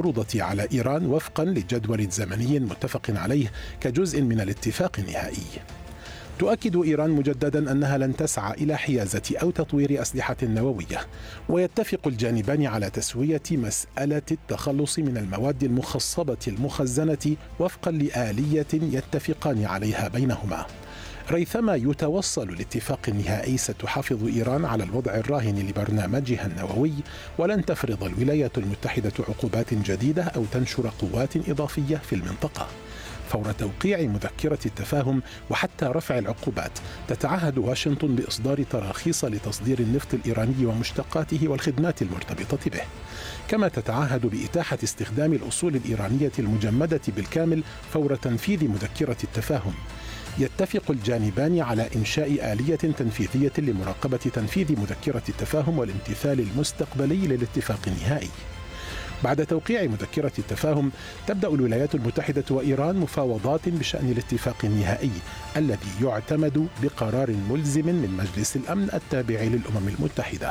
المفروضة على إيران وفقا لجدول زمني متفق عليه كجزء من الاتفاق النهائي. تؤكد إيران مجددا أنها لن تسعى إلى حيازة أو تطوير أسلحة نووية، ويتفق الجانبان على تسوية مسألة التخلص من المواد المخصبة المخزنة وفقا لآلية يتفقان عليها بينهما. ريثما يتوصل لاتفاق نهائي ستحافظ إيران على الوضع الراهن لبرنامجها النووي، ولن تفرض الولايات المتحدة عقوبات جديدة أو تنشر قوات إضافية في المنطقة. فور توقيع مذكرة التفاهم وحتى رفع العقوبات، تتعهد واشنطن بإصدار تراخيص لتصدير النفط الإيراني ومشتقاته والخدمات المرتبطة به، كما تتعهد بإتاحة استخدام الأصول الإيرانية المجمدة بالكامل فور تنفيذ مذكرة التفاهم. يتفق الجانبان على إنشاء آلية تنفيذية لمراقبة تنفيذ مذكرة التفاهم والامتثال المستقبلي للاتفاق النهائي. بعد توقيع مذكرة التفاهم، تبدأ الولايات المتحدة وإيران مفاوضات بشأن الاتفاق النهائي الذي يعتمد بقرار ملزم من مجلس الأمن التابع للأمم المتحدة.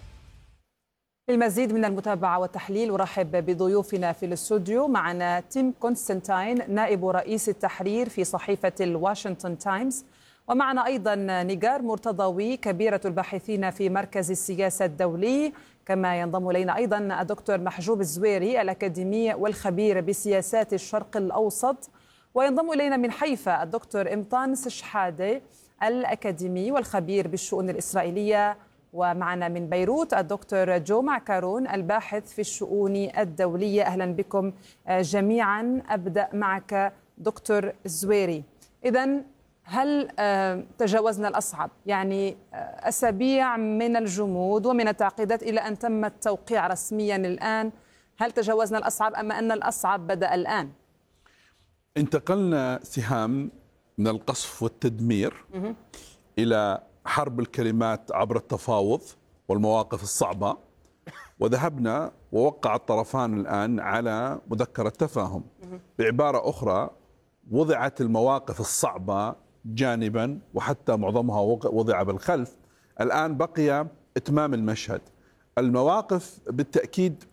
للمزيد من المتابعة والتحليل أرحب بضيوفنا في الاستوديو. معنا تيم كونستانتين نائب رئيس التحرير في صحيفة الواشنطن تايمز، ومعنا أيضا نيجار مرتضوي كبيرة الباحثين في مركز السياسة الدولي، كما ينضم إلينا أيضا الدكتور محجوب الزويري الأكاديمي والخبير بسياسات الشرق الأوسط، وينضم إلينا من حيفا الدكتور إمطانس شحادة الأكاديمي والخبير بالشؤون الإسرائيلية، ومعنا من بيروت الدكتور جو معكرون الباحث في الشؤون الدولية. أهلا بكم جميعا. أبدأ معك دكتور الزويري. إذن هل تجاوزنا الأصعب؟ يعني أسابيع من الجمود ومن التعقيدات إلى أن تم التوقيع رسميا الآن. هل تجاوزنا الأصعب أم أن الأصعب بدأ الآن؟ انتقلنا سهام من القصف والتدمير إلى حرب الكلمات عبر التفاوض والمواقف الصعبة، وذهبنا ووقع الطرفان الآن على مذكرة تفاهم. بعبارة أخرى، وضعت المواقف الصعبة جانبا وحتى معظمها وضع بالخلف. الآن بقي إتمام المشهد. المواقف بالتأكيد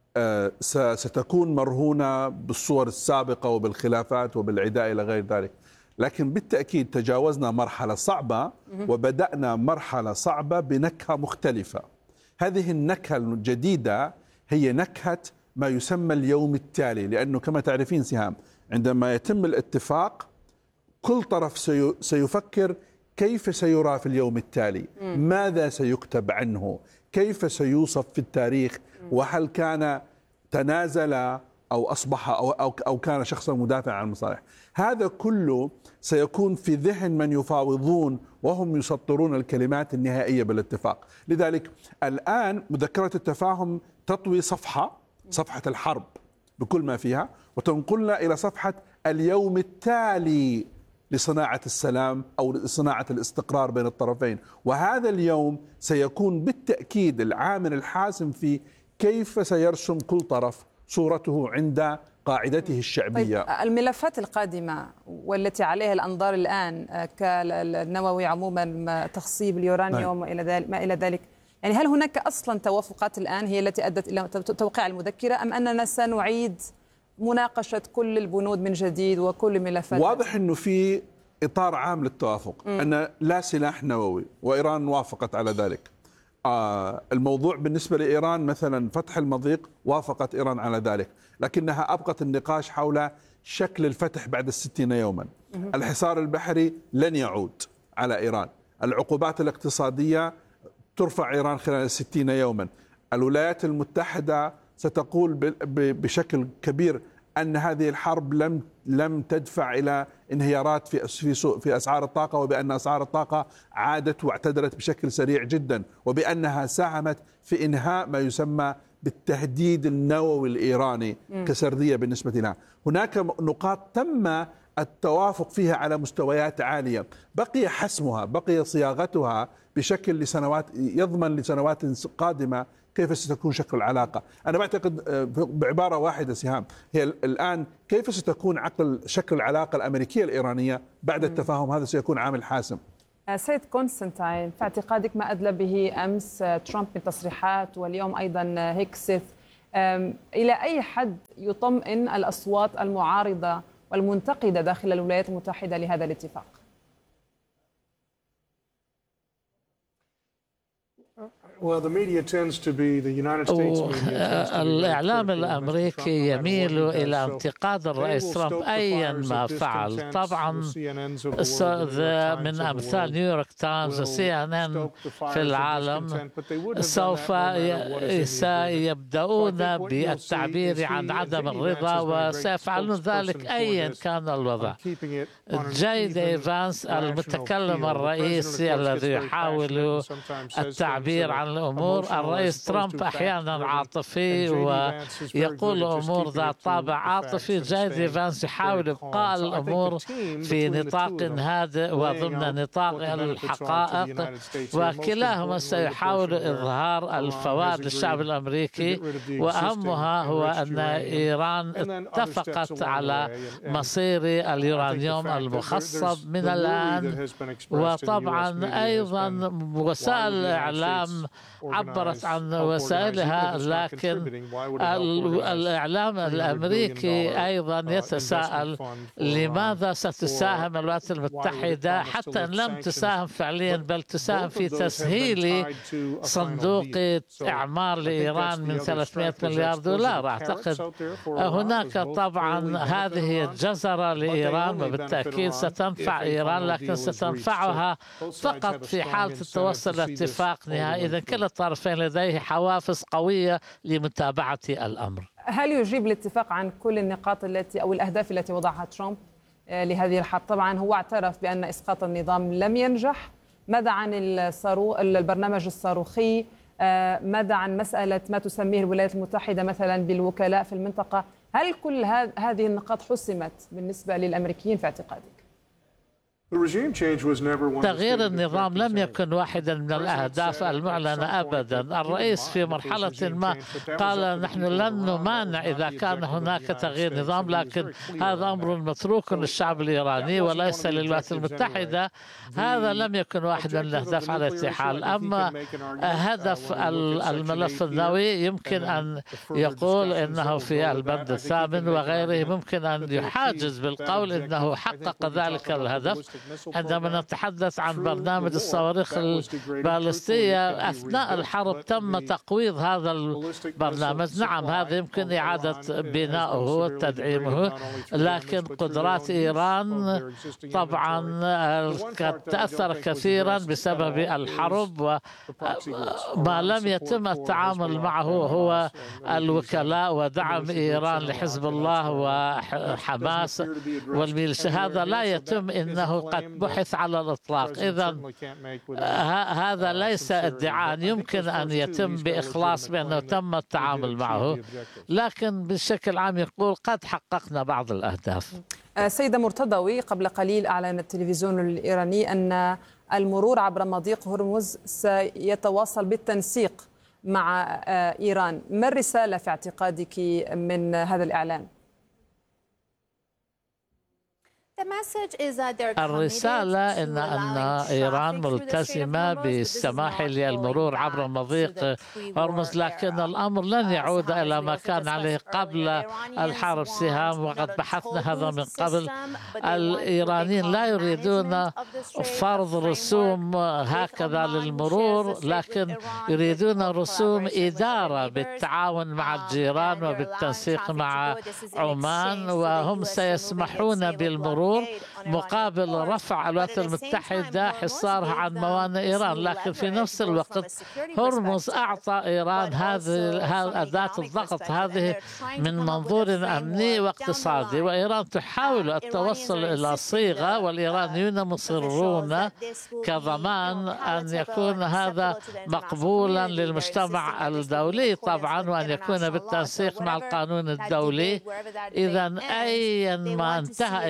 ستكون مرهونة بالصور السابقة وبالخلافات وبالعداء إلى غير ذلك، لكن بالتأكيد تجاوزنا مرحلة صعبة وبدأنا مرحلة صعبة بنكهة مختلفة. هذه النكهة الجديدة هي نكهة ما يسمى اليوم التالي، لأنه كما تعرفين سهام، عندما يتم الاتفاق كل طرف سيفكر كيف سيرى في اليوم التالي، ماذا سيكتب عنه، كيف سيوصف في التاريخ، وهل كان تنازل أو أصبح أو كان شخصا مدافعا عن المصالح. هذا كله سيكون في ذهن من يفاوضون وهم يسطرون الكلمات النهائية بالاتفاق. لذلك الآن مذكرة التفاهم تطوي صفحة الحرب بكل ما فيها، وتنقلنا إلى صفحة اليوم التالي لصناعة السلام أو لصناعة الاستقرار بين الطرفين. وهذا اليوم سيكون بالتأكيد العامل الحاسم في كيف سيرسم كل طرف صورته عند قاعدته الشعبية. طيب، الملفات القادمة والتي عليها الأنظار الآن كالنووي عموما، تخصيب اليورانيوم ما إلى ذلك، يعني هل هناك أصلا توافقات الآن هي التي أدت إلى توقيع المذكرة، أم أننا سنعيد مناقشة كل البنود من جديد وكل الملفات؟ واضح أنه في إطار عام للتوافق، أن لا سلاح نووي، وإيران وافقت على ذلك. الموضوع بالنسبة لإيران مثلا فتح المضيق، وافقت إيران على ذلك، لكنها أبقت النقاش حول شكل الفتح بعد 60 يوما. الحصار البحري لن يعود على إيران. العقوبات الاقتصادية ترفع إيران خلال 60 يوما. الولايات المتحدة ستقول بشكل كبير أن هذه الحرب لم تدفع إلى انهيارات في أسعار الطاقة، وبأن أسعار الطاقة عادت واعتدلت بشكل سريع جدا، وبأنها ساهمت في إنهاء ما يسمى بالتهديد النووي الإيراني كسردية بالنسبة لها. هناك نقاط تم التوافق فيها على مستويات عالية، بقي حسمها، بقي صياغتها بشكل لسنوات، يضمن لسنوات قادمة كيف ستكون شكل العلاقة. أنا بعتقد بعبارة واحدة سهام، هي الآن كيف ستكون شكل العلاقة الأمريكية الإيرانية بعد التفاهم. هذا سيكون عامل حاسم. سيد كونستانتين، في اعتقادك ما أدلى به أمس ترامب من تصريحات، واليوم أيضا هيكسث إلى أي حد يطمئن الأصوات المعارضة والمنتقدة داخل الولايات المتحدة لهذا الاتفاق؟ الإعلام الأمريكي يميل إلى انتقاد الرئيس ترامب أيا ما فعل. طبعا من أمثال نيويورك تايمز وسي ان ان في العالم سوف سيبدأون بالتعبير عن عدم الرضا، وسيفعلون ذلك أيا كان الوضع. جاي دي فانس المتكلم الرئيسي الذي يحاول التعبير عن الأمور، الرئيس ترامب أحيانا عاطفي ويقول أمور ذات طابع عاطفي. جاي دي فانس يحاول إبقاء الأمور في نطاق هادئ وضمن نطاق الحقائق، وكلاهما سيحاول إظهار الفوائد للشعب الأمريكي، وأهمها هو أن إيران اتفقت على مصير اليورانيوم المخصب من الآن. وطبعا أيضا وسائل الإعلام عبرت عن وسائلها، لكن الإعلام الأمريكي أيضا يتساءل لماذا ستساهم الولايات المتحدة، حتى إن لم تساهم فعليا بل تساهم في تسهيل صندوق إعمار لإيران من 300 مليار دولار. أعتقد هناك طبعا هذه الجزرة لإيران، وبالتأكيد ستنفع إيران، لكن ستنفعها فقط في حالة التوصل لاتفاق نهائي. إذا كلا الطرفين لديه حوافز قوية لمتابعة الأمر. هل يجيب الاتفاق عن كل النقاط أو الأهداف التي وضعها ترامب لهذه الحرب؟ طبعا هو اعترف بأن إسقاط النظام لم ينجح. ماذا عن البرنامج الصاروخي؟ ماذا عن مسألة ما تسميه الولايات المتحدة مثلا بالوكلاء في المنطقة؟ هل كل هذه النقاط حسمت بالنسبة للأمريكيين في اعتقادك؟ تغيير النظام لم يكن واحدا من الأهداف المعلنة أبدا. الرئيس في مرحلة ما قال نحن لن نمانع إذا كان هناك تغيير نظام، لكن هذا أمر متروك للشعب الإيراني وليس للولايات المتحدة. هذا لم يكن واحدا من الأهداف على الاتحاد. أما هدف الملف النووي يمكن أن يقول إنه في البند الثامن وغيره، ممكن أن يحاجز بالقول إنه حقق ذلك الهدف. عندما نتحدث عن برنامج الصواريخ البالستية أثناء الحرب تم تقويض هذا البرنامج. نعم، هذا يمكن إعادة بناؤه وتدعيمه، لكن قدرات إيران طبعا قد تأثر كثيرا بسبب الحرب، وما لم يتم التعامل معه هو الوكلاء ودعم إيران لحزب الله وحماس والميليشيا. هذا لا يتم، إنه قد بحث على الإطلاق. إذن هذا ليس ادعاء، يمكن أن يتم بإخلاص بأنه تم التعامل معه، لكن بشكل عام يقول قد حققنا بعض الأهداف. سيدة مرتضوي، قبل قليل أعلن التلفزيون الإيراني أن المرور عبر مضيق هرمز سيتواصل بالتنسيق مع إيران. ما الرسالة في اعتقادك من هذا الإعلان؟ الرسالة أن إيران ملتزمة بالسماح للمرور عبر مضيق هرمز، لكن الأمر لن يعود إلى ما كان عليه قبل الحرب سهام، وقد بحثنا هذا من قبل. الإيرانيين لا يريدون فرض رسوم هكذا للمرور، لكن يريدون رسوم إدارة بالتعاون مع الجيران وبالتنسيق مع عمان، وهم سيسمحون بالمرور مقابل رفع الولايات المتحدة حصارها عن موانئ إيران. لكن في نفس الوقت هرمز أعطى إيران هذه أداة الضغط هذه من منظور أمني واقتصادي، وإيران تحاول التوصل إلى صيغة، والإيرانيون مصرون كضمان أن يكون هذا مقبولا للمجتمع الدولي طبعا، وأن يكون بالتنسيق مع القانون الدولي. إذن أيا ما انتهى إليه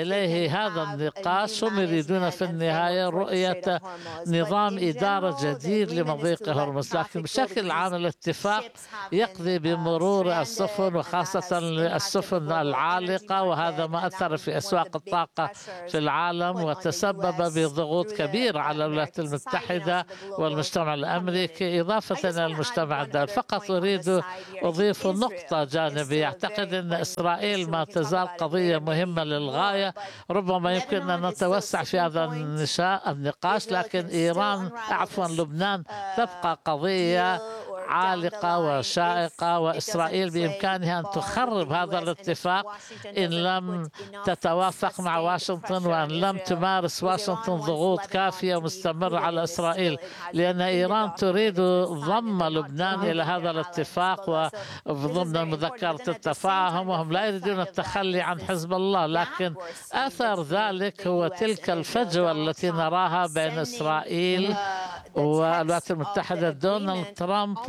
في هذا النقاش هم يريدون في النهاية رؤية نظام إدارة جديد لمضيق هرمز، لكن بشكل عام الاتفاق يقضي بمرور السفن وخاصة السفن العالقة، وهذا ما أثر في أسواق الطاقة في العالم وتسبب بضغوط كبيرة على الولايات المتحدة والمجتمع الأمريكي إضافة إلى المجتمع الدولي. فقط أريد أضيف نقطة جانبية. أعتقد أن إسرائيل ما تزال قضية مهمة للغاية، ربما يمكن أن نتوسع في هذا النقاش، لكن إيران لبنان تبقى قضية عالقة وشائقة، وإسرائيل بإمكانها أن تخرب هذا الاتفاق إن لم تتوافق مع واشنطن، وأن لم تمارس واشنطن ضغوط كافية ومستمرة على إسرائيل، لأن إيران تريد ضم لبنان إلى هذا الاتفاق وضمن مذكرة التفاهم، وهم لا يريدون التخلي عن حزب الله، لكن أثر ذلك هو تلك الفجوة التي نراها بين إسرائيل والولايات المتحدة. دونالد ترامب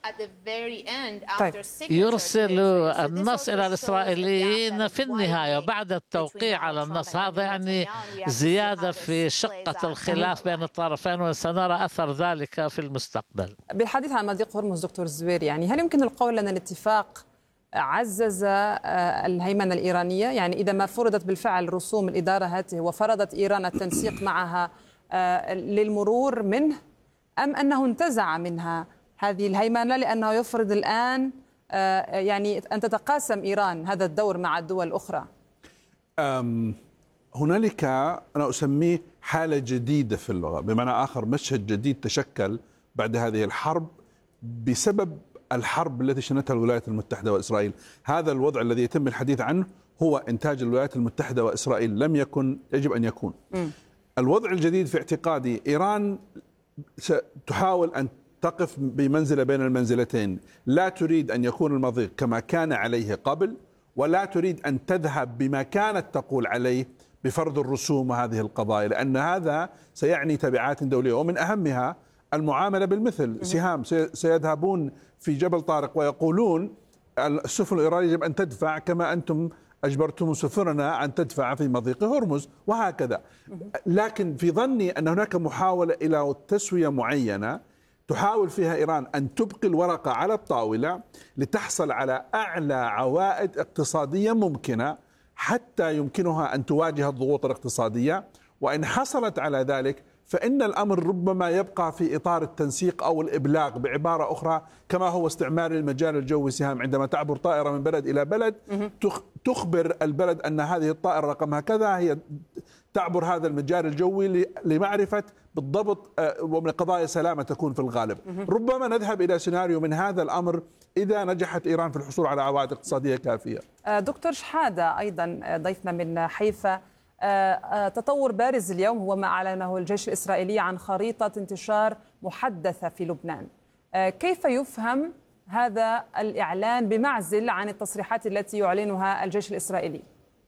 يرسل النص إلى الإسرائيليين في النهاية بعد التوقيع على النص، هذا يعني زيادة في شقة الخلاف بين الطرفين، وسنرى أثر ذلك في المستقبل. بالحديث عن مضيق هرمز دكتور الزويري، يعني هل يمكن القول أن الاتفاق عزز الهيمنة الإيرانية؟ يعني إذا ما فرضت بالفعل رسوم الإدارة هذه وفرضت إيران التنسيق معها للمرور منه، أم أنه انتزع منها هذه الهيمنة لأنه يفرض الآن يعني أن تتقاسم إيران هذا الدور مع الدول الأخرى؟ هنالك أنا أسميه حالة جديدة في اللغة، بمعنى آخر مشهد جديد تشكل بعد هذه الحرب بسبب الحرب التي شنتها الولايات المتحدة وإسرائيل. هذا الوضع الذي يتم الحديث عنه هو إنتاج الولايات المتحدة وإسرائيل، لم يكن يجب أن يكون. الوضع الجديد في اعتقادي إيران تحاول أن تقف بمنزلة بين المنزلتين، لا تريد أن يكون المضيق كما كان عليه قبل، ولا تريد أن تذهب بما كانت تقول عليه بفرض الرسوم وهذه القضايا، لأن هذا سيعني تبعات دولية، ومن أهمها المعاملة بالمثل. سهام سيذهبون في جبل طارق ويقولون السفن الإيرانية يجب أن تدفع كما أنتم أجبرتم سفننا أن تدفع في مضيق هرمز وهكذا. لكن في ظني أن هناك محاولة إلى تسوية معينة تحاول فيها إيران أن تبقي الورقة على الطاولة لتحصل على أعلى عوائد اقتصادية ممكنة حتى يمكنها أن تواجه الضغوط الاقتصادية، وإن حصلت على ذلك فإن الأمر ربما يبقى في إطار التنسيق أو الإبلاغ، بعبارة أخرى كما هو استعمال المجال الجوي سهام، عندما تعبر طائرة من بلد إلى بلد تخبر البلد أن هذه الطائرة رقمها كذا، هي تعبر هذا المجال الجوي لمعرفة بالضبط ومن قضايا سلامة تكون في الغالب. ربما نذهب إلى سيناريو من هذا الأمر إذا نجحت إيران في الحصول على عوائد اقتصادية كافية. دكتور شحادة أيضا ضيفنا من حيفا، تطور بارز اليوم هو ما أعلنه الجيش الإسرائيلي عن خريطة انتشار محدثة في لبنان. كيف يفهم هذا الإعلان بمعزل عن التصريحات التي يعلنها الجيش الإسرائيلي؟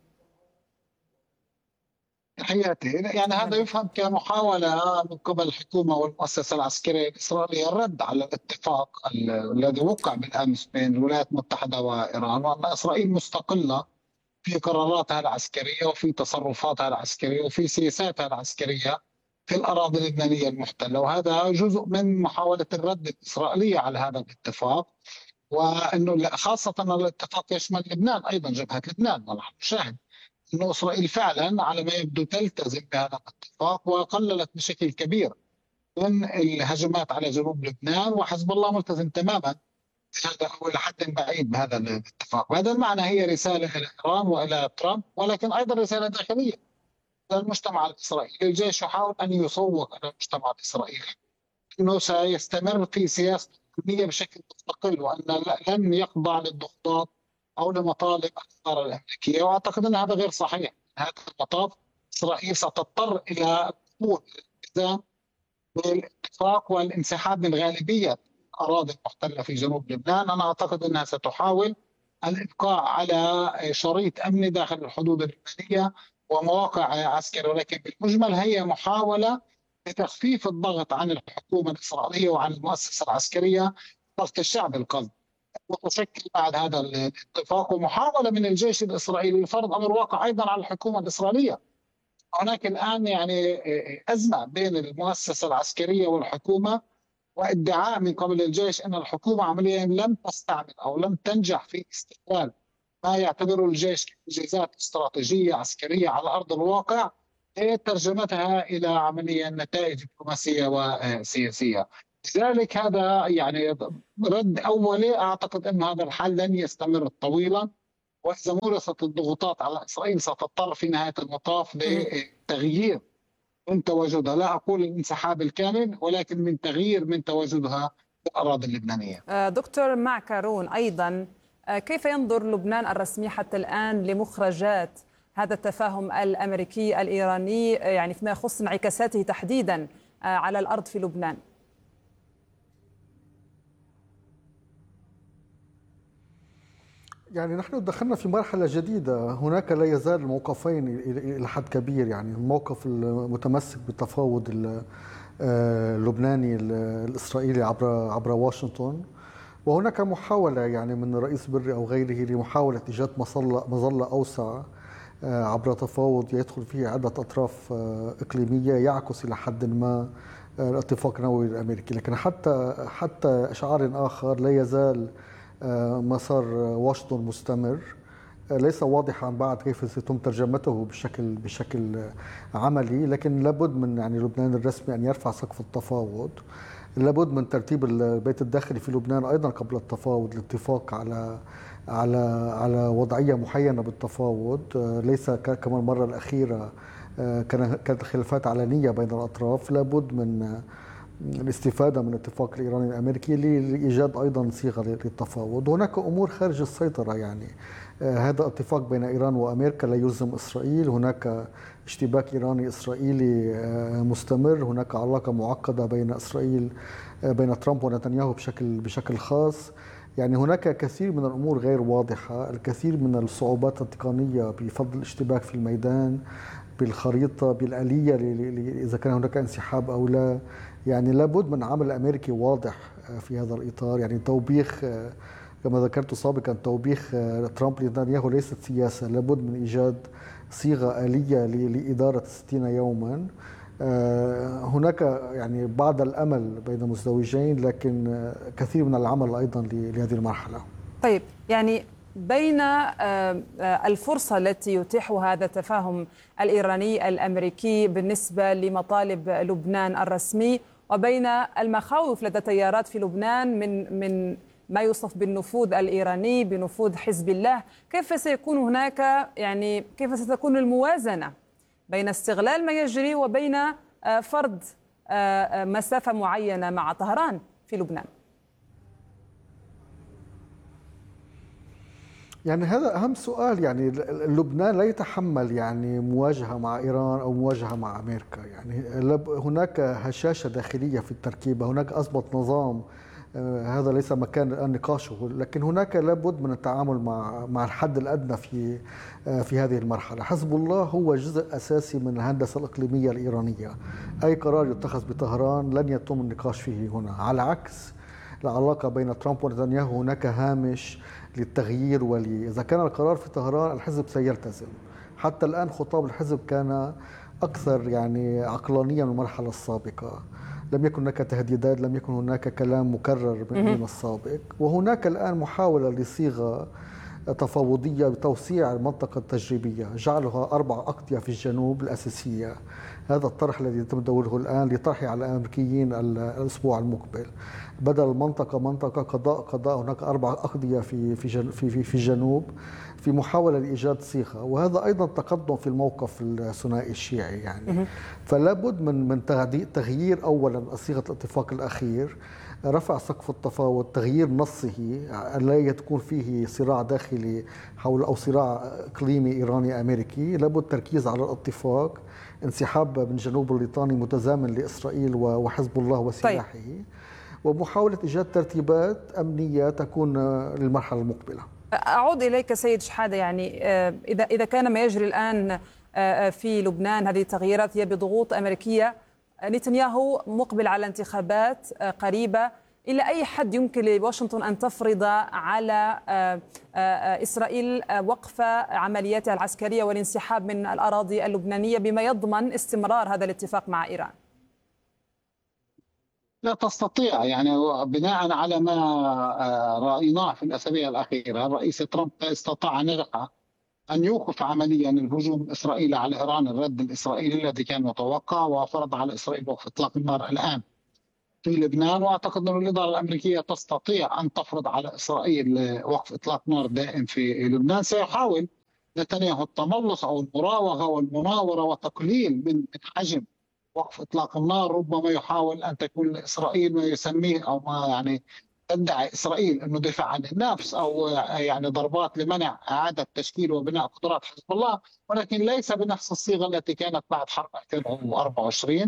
حياتي يعني هذا يفهم كمحاولة من قبل الحكومة والمؤسسة العسكرية الإسرائيلية الرد على الاتفاق الذي وقع بالأمس بين الولايات المتحدة وإيران، وأن إسرائيل مستقلة في قراراتها العسكرية وفي تصرفاتها العسكرية وفي سياساتها العسكرية في الأراضي اللبنانية المحتلة، وهذا جزء من محاولة الرد الإسرائيلية على هذا الاتفاق، وأنه خاصة الاتفاق يشمل لبنان أيضا، جبهة لبنان. ونحن نشاهد أنه إسرائيل فعلا على ما يبدو تلتزم بهذا الاتفاق، وقللت بشكل كبير من الهجمات على جنوب لبنان، وحزب الله ملتزم تماما هذا هو لحد بعيد بهذا الاتفاق. بهذا المعنى هي رسالة إلى إيران وإلى ترامب، ولكن أيضا رسالة داخلية للمجتمع الإسرائيلي. الجيش يحاول أن يسوق على المجتمع الإسرائيلي أنه سيستمر في سياسة الأمنية بشكل مستقل، وأن لن يخضع للضغوطات أو لمطالب الإدارة الأمريكية، وأعتقد أن هذا غير صحيح. هذا المطاف إسرائيل ستضطر إلى الالتزام بالاتفاق والانسحاب من غالبية الأراضي المحتلة في جنوب لبنان. أنا أعتقد أنها ستحاول الإبقاء على شريط أمني داخل الحدود اللبنانية ومواقع عسكرية، ولكن بالمجمل هي محاولة لتخفيف الضغط عن الحكومة الإسرائيلية وعن المؤسسة العسكرية ضغط الشعب القلب، وتشكل بعد هذا الاتفاق ومحاولة من الجيش الإسرائيلي لفرض أمر واقع أيضا على الحكومة الإسرائيلية هناك الآن يعني أزمة بين المؤسسة العسكرية والحكومة، وادعاء من قبل الجيش أن الحكومة عمليا لم تستعمل أو لم تنجح في استغلال ما يعتبره الجيش إنجازات استراتيجية عسكرية على أرض الواقع، ترجمتها إلى عمليا نتائج دبلوماسية وسياسية. لذلك هذا يعني رد أولي، أعتقد أن هذا الحل لن يستمر طويلا، وإذا مورست الضغوطات على إسرائيل ستضطر في نهاية المطاف لتغيير من تواجدها، لا أقول الانسحاب الكامل، ولكن من تغيير من تواجدها في الأراضي اللبنانية. دكتور معكرون، أيضا كيف ينظر لبنان الرسمي حتى الآن لمخرجات هذا التفاهم الأمريكي الإيراني، يعني فيما يخص انعكاساته تحديدا على الأرض في لبنان؟ يعني نحن دخلنا في مرحلة جديدة، هناك لا يزال الموقفين إلى حد كبير، يعني الموقف المتمسك بالتفاوض اللبناني الإسرائيلي عبر واشنطن، وهناك محاولة يعني من الرئيس بري أو غيره لمحاولة إيجاد مظلة أوسع عبر تفاوض يدخل فيه عدة أطراف إقليمية يعكس إلى حد ما الاتفاق النووي الأمريكي. لكن حتى إشعار آخر، لا يزال مسار واشنطن مستمر، ليس واضحا بعد كيف سيتم ترجمته بشكل عملي. لكن لابد من يعني لبنان الرسمي أن يرفع سقف التفاوض، لابد من ترتيب البيت الداخلي في لبنان أيضا قبل التفاوض، الاتفاق على وضعية محينة بالتفاوض، ليس كما المرة الأخيرة كانت الخلافات علنية بين الأطراف. لابد من الاستفادة من الاتفاق الإيراني الأمريكي لإيجاد أيضا صيغة للتفاوض. هناك أمور خارج السيطرة، يعني هذا اتفاق بين إيران وأمريكا لا يلزم إسرائيل، هناك اشتباك إيراني إسرائيلي مستمر، هناك علاقة معقدة بين ترامب ونتنياهو بشكل خاص. يعني هناك كثير من الأمور غير واضحة، الكثير من الصعوبات التقنية بفضل الاشتباك في الميدان، بالخريطة، بالآلية إذا كان هناك انسحاب أو لا. يعني لابد من عمل أمريكي واضح في هذا الإطار. يعني توبيخ كما ذكرت سابقا، توبيخ ترامب لنتنياهو ليست سياسة، لابد من إيجاد صيغة آلية لإدارة 60 يوما. هناك يعني بعض الأمل بين المزدوجين، لكن كثير من العمل أيضا لهذه المرحلة. طيب، يعني بين الفرصة التي يتيحها هذا التفاهم الإيراني الأمريكي بالنسبة لمطالب لبنان الرسمي، وبين المخاوف لدى تيارات في لبنان من ما يوصف بالنفوذ الإيراني، بنفوذ حزب الله، كيف سيكون هناك، يعني كيف ستكون الموازنة بين استغلال ما يجري وبين فرض مسافة معينة مع طهران في لبنان؟ يعني هذا أهم سؤال. يعني لبنان لا يتحمل يعني مواجهة مع إيران أو مواجهة مع أمريكا. يعني هناك هشاشة داخلية في التركيبة، هناك أضبط نظام، هذا ليس مكان الآن نقاشه، لكن هناك لابد من التعامل مع الحد الأدنى في هذه المرحلة. حزب الله هو جزء أساسي من الهندسة الإقليمية الإيرانية، أي قرار يتخذ بطهران لن يتم النقاش فيه هنا، على عكس العلاقة بين ترامب ونتنياهو هناك هامش للتغيير، إذا كان القرار في طهران الحزب سيلتزم. حتى الآن خطاب الحزب كان أكثر يعني عقلانية من المرحلة السابقة، لم يكن هناك تهديدات، لم يكن هناك كلام مكرر من السابق. وهناك الآن محاولة لصيغة تفاوضية بتوسيع المنطقة التجريبية، جعلها 4 أقضية في الجنوب الأساسية. هذا الطرح الذي يتم دوره الآن لطرحه على الأمريكيين الأسبوع المقبل، بدل منطقة قضاء هناك 4 أقضية في الجنوب، في محاولة لإيجاد صيغة. وهذا أيضا تقدم في الموقف الثنائي الشيعي. يعني فلا بد من تغيير أولا صيغة الاتفاق الأخير، رفع سقف التفاوض، تغيير نصه، لا تكون فيه صراع داخلي أو صراع إقليمي إيراني أمريكي. لابد تركيز على الاتفاق، انسحاب من جنوب بريطانيا متزامن لإسرائيل وحزب الله وسلاحه. طيب. ومحاولة إيجاد ترتيبات أمنية تكون للمرحلة المقبلة. أعود إليك سيد شحادة، يعني إذا كان ما يجري الآن في لبنان هذه التغييرات هي بضغوط أمريكية، نتنياهو مقبل على انتخابات قريبة، إلى أي حد يمكن لواشنطن أن تفرض على إسرائيل وقف عملياتها العسكرية والانسحاب من الأراضي اللبنانية بما يضمن استمرار هذا الاتفاق مع إيران؟ لا تستطيع، يعني بناء على ما رأيناه في الأسابيع الأخيرة، الرئيس ترامب استطاع أن يوقف عمليا الهجوم الإسرائيلي على إيران، الرد الإسرائيلي الذي كان متوقع، وفرض على إسرائيل وقف إطلاق النار الآن في لبنان. وأعتقد أن الإدارة الأمريكية تستطيع أن تفرض على إسرائيل وقف إطلاق نار دائم في لبنان. سيحاول نتنياهو التملص أو المراوغة والمناورة وتقليل من حجم وقف إطلاق النار. ربما يحاول أن تكون إسرائيل ما يسميه أو ما يعني تدعي إسرائيل أنه دفاع عن النفس أو يعني ضربات لمنع إعادة تشكيل وبناء قدرات حزب الله، ولكن ليس بنفس الصيغة التي كانت بعد حرب 2024.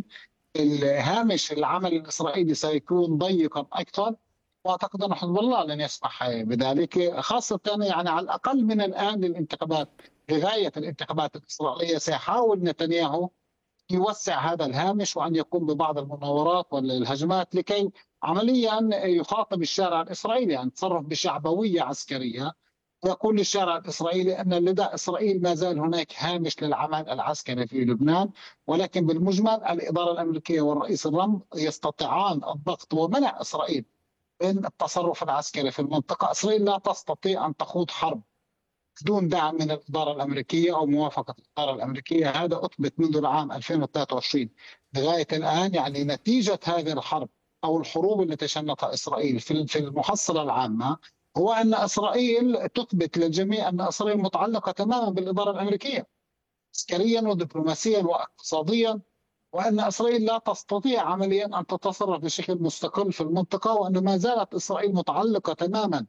الهامش العمل الإسرائيلي سيكون ضيقا أكثر، وأعتقد أن حزب الله لن يسمح بذلك، خاصة يعني على الأقل من الآن للانتخابات، لغاية الانتخابات الإسرائيلية. سيحاول نتنياهو يوسع هذا الهامش وأن يقوم ببعض المناورات والهجمات لكي عمليا يخاطب الشارع الإسرائيلي، يعني تصرف بشعبوية عسكرية، يقول للشارع الإسرائيلي أن لدى إسرائيل ما زال هناك هامش للعمل العسكري في لبنان، ولكن بالمجمل الإدارة الأمريكية والرئيس ترامب يستطيعان الضغط ومنع إسرائيل من التصرف العسكري في المنطقة. إسرائيل لا تستطيع أن تخوض حرب بدون دعم من الإدارة الأمريكية أو موافقة الإدارة الأمريكية. هذا أثبت منذ العام 2023 لغاية الآن. يعني نتيجة هذه الحرب أو الحروب التي شنتها إسرائيل في المحصلة العامة هو أن إسرائيل تثبت للجميع أن إسرائيل متعلقة تماما بالإدارة الأمريكية عسكريا ودبلوماسيا واقتصاديا، وأن إسرائيل لا تستطيع عمليا أن تتصرف بشكل مستقل في المنطقة، وأن ما زالت إسرائيل متعلقة تماما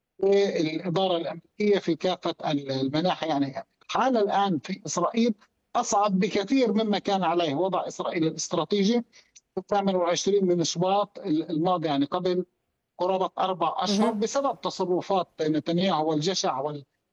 بالإدارة الأمريكية في كافة المناحي. يعني الحالة الآن في إسرائيل أصعب بكثير مما كان عليه وضع إسرائيل الاستراتيجي في 28 من شباط الماضي، يعني قبل قرابة 4 أشهر، بسبب تصرفات نتنياهو والجشع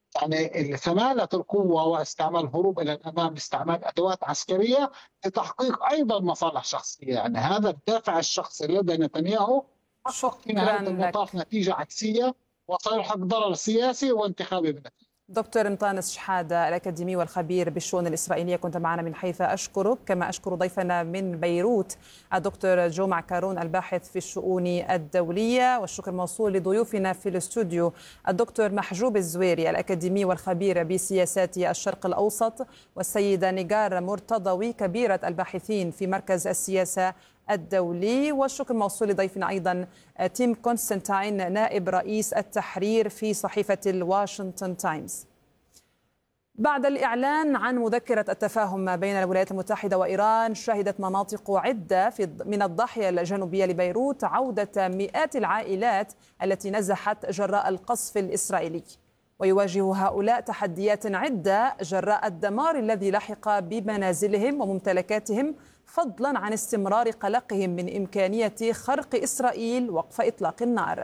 يعني ثمالة القوة واستعمال هروب إلى الأمام، استعمال أدوات عسكرية لتحقيق أيضا مصالح شخصية. يعني هذا الدافع الشخصي لدى نتنياهو حقق في نهاية المطاف نتيجة عكسية وسيلحق ضرر سياسي وانتخابي بالنتيجة. دكتور مطانس شحادة الأكاديمي والخبير بالشؤون الإسرائيلية، كنت معنا من حيفا، أشكرك. كما أشكر ضيفنا من بيروت الدكتور جو معكرون الباحث في الشؤون الدولية، والشكر موصول لضيوفنا في الاستوديو الدكتور محجوب الزويري الأكاديمي والخبير بسياسات الشرق الأوسط، والسيدة نيغار مرتضوي كبيرة الباحثين في مركز السياسة الدولي، والشكر موصول لضيفنا أيضا تيم كونستانتاين نائب رئيس التحرير في صحيفة الواشنطن تايمز. بعد الإعلان عن مذكرة التفاهم بين الولايات المتحدة وإيران، شهدت مناطق عدة من الضاحية الجنوبية لبيروت عودة مئات العائلات التي نزحت جراء القصف الإسرائيلي، ويواجه هؤلاء تحديات عدة جراء الدمار الذي لحق بمنازلهم وممتلكاتهم، فضلا عن استمرار قلقهم من إمكانية خرق إسرائيل وقف إطلاق النار.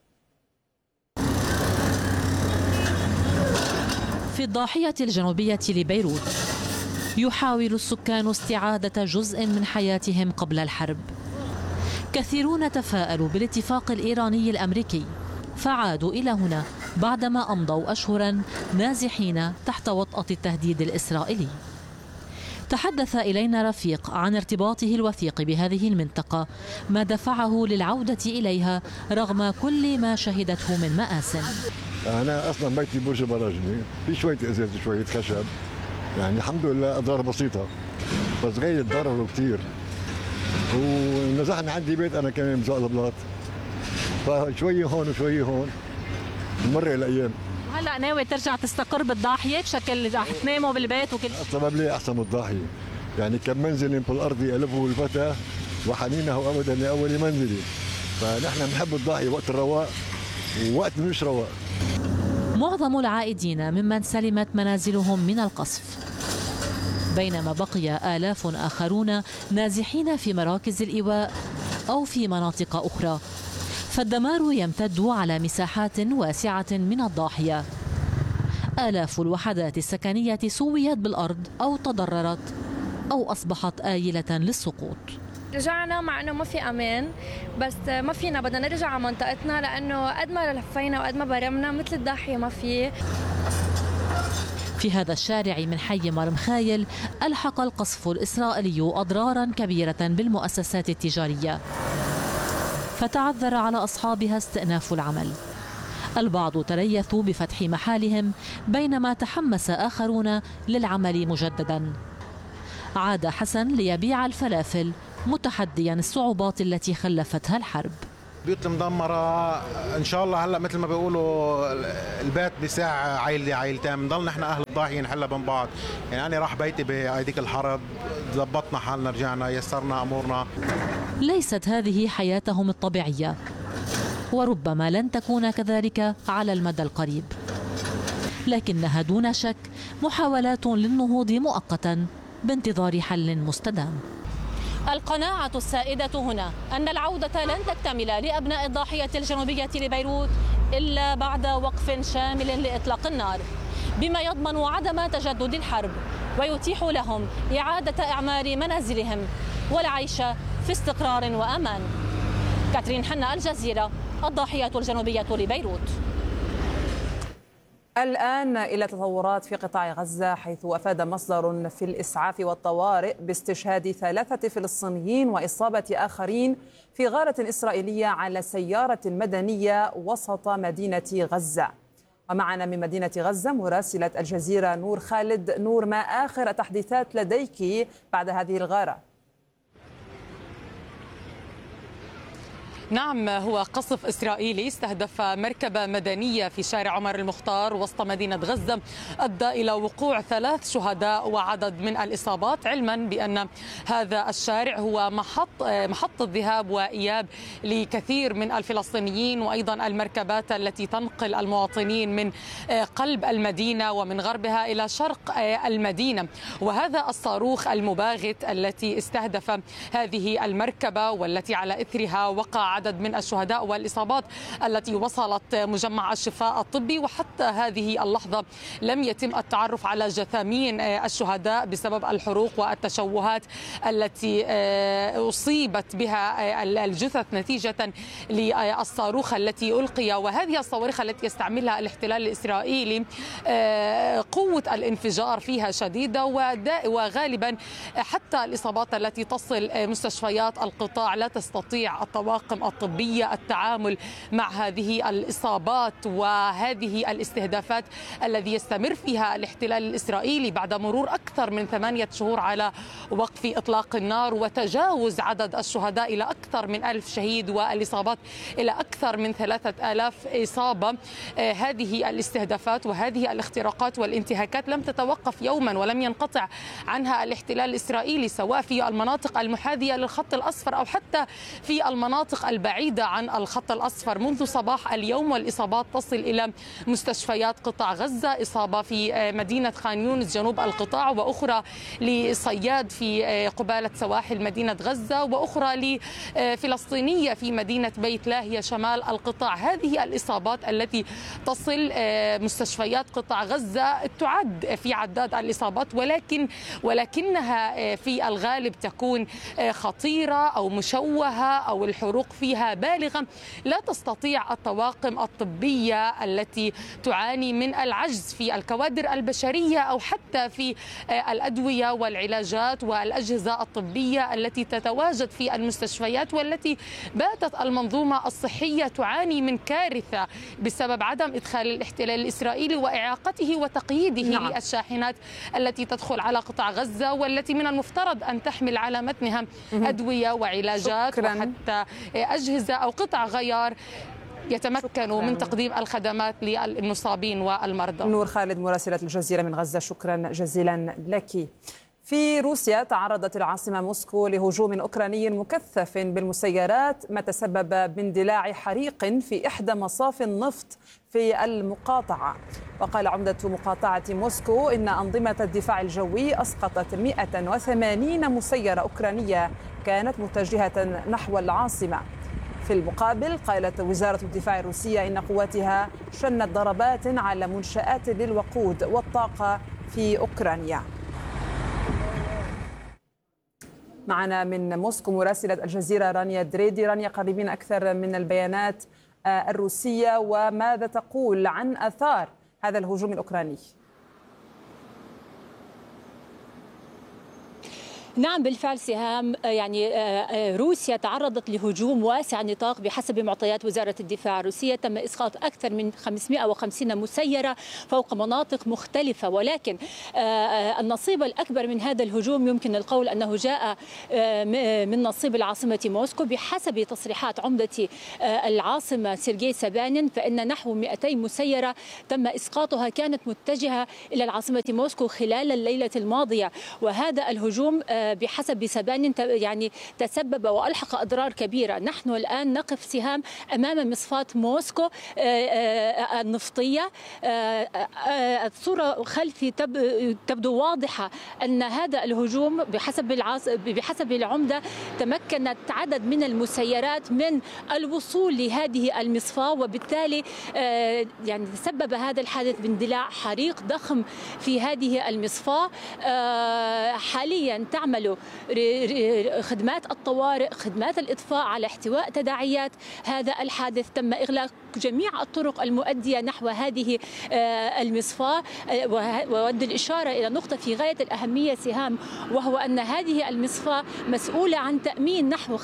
في الضاحية الجنوبية لبيروت يحاول السكان استعادة جزء من حياتهم قبل الحرب. كثيرون تفاءلوا بالاتفاق الإيراني الأمريكي فعادوا إلى هنا بعدما أمضوا أشهرا نازحين تحت وطأة التهديد الإسرائيلي. تحدث إلينا رفيق عن ارتباطه الوثيق بهذه المنطقة، ما دفعه للعودة إليها رغم كل ما شهدته من مآسٍ. أنا أصلا بيتي برج براجني، في شوية إزاز شوية خشب، يعني الحمد لله أضرار بسيطة، بس غير ضرروا كثير. ونزحنا عندي بيت أنا كمان بزق البلاط، فشوية هون وشوية هون، بمر الأيام. هلا ناوي ترجع تستقر بالضاحية بشكل رح تناموا بالبيت وكل السبب ليه أحسن من الضاحية، يعني كم منزل بالأرض ألفه الفتى وحنينه أبدا لأول منزلي، فنحن بنحب الضاحية وقت الرواق ووقت مش رواق. معظم العائدين ممن سلمت منازلهم من القصف، بينما بقي آلاف آخرون نازحين في مراكز الإيواء أو في مناطق أخرى، فالدمار يمتد على مساحات واسعة من الضاحية. آلاف الوحدات السكنية سويت بالأرض أو تضررت أو أصبحت آيلة للسقوط. رجعنا مع انه ما في امان، بس ما فينا، بدنا نرجع على منطقتنا لانه قد ما لفينا وقد ما برمنا مثل الضاحيه ما في. في هذا الشارع من حي مرمخايل ألحق القصف الإسرائيلي أضرارا كبيرة بالمؤسسات التجارية، فتعذر على أصحابها استئناف العمل. البعض تريثوا بفتح محالهم بينما تحمس آخرون للعمل مجددا. عاد حسن ليبيع الفلافل متحديا الصعوبات التي خلفتها الحرب. بيوت مدمرة إن شاء الله. هلأ مثل ما بيقولوا البيت بساع عائلة عائلتين، بنضل نحن أهل الضاحية نحلها بين بعض. يعني أنا راح بيتي بهذيك الحرب، ضبطنا حالنا، رجعنا، يسرنا أمورنا. ليست هذه حياتهم الطبيعية، وربما لن تكون كذلك على المدى القريب، لكنها دون شك محاولات للنهوض مؤقتا بانتظار حل مستدام. القناعة السائدة هنا أن العودة لن تكتمل لأبناء الضاحية الجنوبية لبيروت إلا بعد وقف شامل لإطلاق النار، بما يضمن عدم تجدد الحرب ويتيح لهم إعادة إعمار منازلهم والعيش في استقرار وأمان. كاترين حنا، الجزيرة، الضاحية الجنوبية لبيروت. الآن إلى تطورات في قطاع غزة، حيث أفاد مصدر في الإسعاف والطوارئ باستشهاد 3 فلسطينيين وإصابة آخرين في غارة إسرائيلية على سيارة مدنية وسط مدينة غزة. ومعنا من مدينة غزة مراسلة الجزيرة نور خالد. نور، ما آخر التحديثات لديك بعد هذه الغارة؟ نعم، هو قصف إسرائيلي استهدف مركبة مدنية في شارع عمر المختار وسط مدينة غزة، أدى إلى وقوع 3 شهداء وعدد من الإصابات، علما بأن هذا الشارع هو محط الذهاب وإياب لكثير من الفلسطينيين، وأيضا المركبات التي تنقل المواطنين من قلب المدينة ومن غربها إلى شرق المدينة. وهذا الصاروخ المباغت التي استهدف هذه المركبة والتي على إثرها وقع عدد من الشهداء والإصابات التي وصلت مجمع الشفاء الطبي، وحتى هذه اللحظة لم يتم التعرف على جثامين الشهداء بسبب الحروق والتشوهات التي أصيبت بها الجثث نتيجة للصاروخ التي ألقي. وهذه الصواريخ التي يستعملها الاحتلال الإسرائيلي قوة الانفجار فيها شديدة، وغالبا حتى الإصابات التي تصل مستشفيات القطاع لا تستطيع الطواقم الطبية التعامل مع هذه الإصابات وهذه الاستهدافات الذي يستمر فيها الاحتلال الإسرائيلي بعد مرور أكثر من 8 شهور على وقف إطلاق النار وتجاوز عدد الشهداء إلى أكثر من 1000 شهيد والإصابات إلى أكثر من 3000 إصابة. هذه الاستهدافات وهذه الاختراقات والانتهاكات لم تتوقف يوما ولم ينقطع عنها الاحتلال الإسرائيلي، سواء في المناطق المحاذية للخط الأصفر أو حتى في المناطق البعيدة عن الخط الأصفر منذ صباح اليوم. والإصابات تصل إلى مستشفيات قطاع غزة، إصابة في مدينة خان يونس جنوب القطاع، وأخرى لصياد في قبالة سواحل مدينة غزة، وأخرى لفلسطينية في مدينة بيت لاهيا شمال القطاع. هذه الإصابات التي تصل مستشفيات قطاع غزة تعد في عداد الإصابات، ولكنها في الغالب تكون خطيرة أو مشوهة أو الحروق فيها بالغة. لا تستطيع الطواقم الطبية التي تعاني من العجز في الكوادر البشرية أو حتى في الأدوية والعلاجات والأجهزة الطبية التي تتواجد في المستشفيات، والتي باتت المنظومة الصحية تعاني من كارثة بسبب عدم إدخال الاحتلال الإسرائيلي وإعاقته وتقييده للشاحنات التي تدخل على قطاع غزة، والتي من المفترض أن تحمل على متنها أدوية وعلاجات وحتى أجهزة أو قطع غيار يتمكنوا من تقديم الخدمات للمصابين والمرضى. نور خالد مراسلة الجزيرة من غزة، شكرا جزيلا لك. في روسيا تعرضت العاصمة موسكو لهجوم أوكراني مكثف بالمسيرات، ما تسبب باندلاع حريق في إحدى مصافي النفط في المقاطعة. وقال عمدة مقاطعة موسكو إن أنظمة الدفاع الجوي أسقطت 180 مسيرة أوكرانية كانت متجهة نحو العاصمة. في المقابل قالت وزارة الدفاع الروسية إن قواتها شنت ضربات على منشآت للوقود والطاقة في أوكرانيا. معنا من موسكو مراسلة الجزيرة رانيا دريدي. رانيا، قريبين أكثر من البيانات الروسية، وماذا تقول عن آثار هذا الهجوم الأوكراني؟ نعم بالفعل سهام، يعني روسيا تعرضت لهجوم واسع النطاق. بحسب معطيات وزارة الدفاع الروسية تم إسقاط أكثر من 550 مسيرة فوق مناطق مختلفة، ولكن النصيب الأكبر من هذا الهجوم يمكن القول أنه جاء من نصيب العاصمة موسكو. بحسب تصريحات عمدة العاصمة سيرجي سابانين فإن نحو 200 مسيرة تم إسقاطها كانت متجهة إلى العاصمة موسكو خلال الليلة الماضية، وهذا الهجوم بحسب سابانين يعني تسبب وألحق أضرار كبيرة. نحن الآن نقف سهام أمام مصفاة موسكو النفطية. الصورة خلفي تبدو واضحة أن هذا الهجوم بحسب العمدة تمكنت عدد من المسيرات من الوصول لهذه المصفاة، وبالتالي يعني تسبب هذا الحادث باندلاع حريق ضخم في هذه المصفاة. حاليا تعمل خدمات الطوارئ، خدمات الإطفاء على احتواء تداعيات هذا الحادث. تم إغلاق جميع الطرق المؤدية نحو هذه المصفاة. وأود الإشارة إلى نقطة في غاية الأهمية سهام، وهو أن هذه المصفاة مسؤولة عن تأمين نحو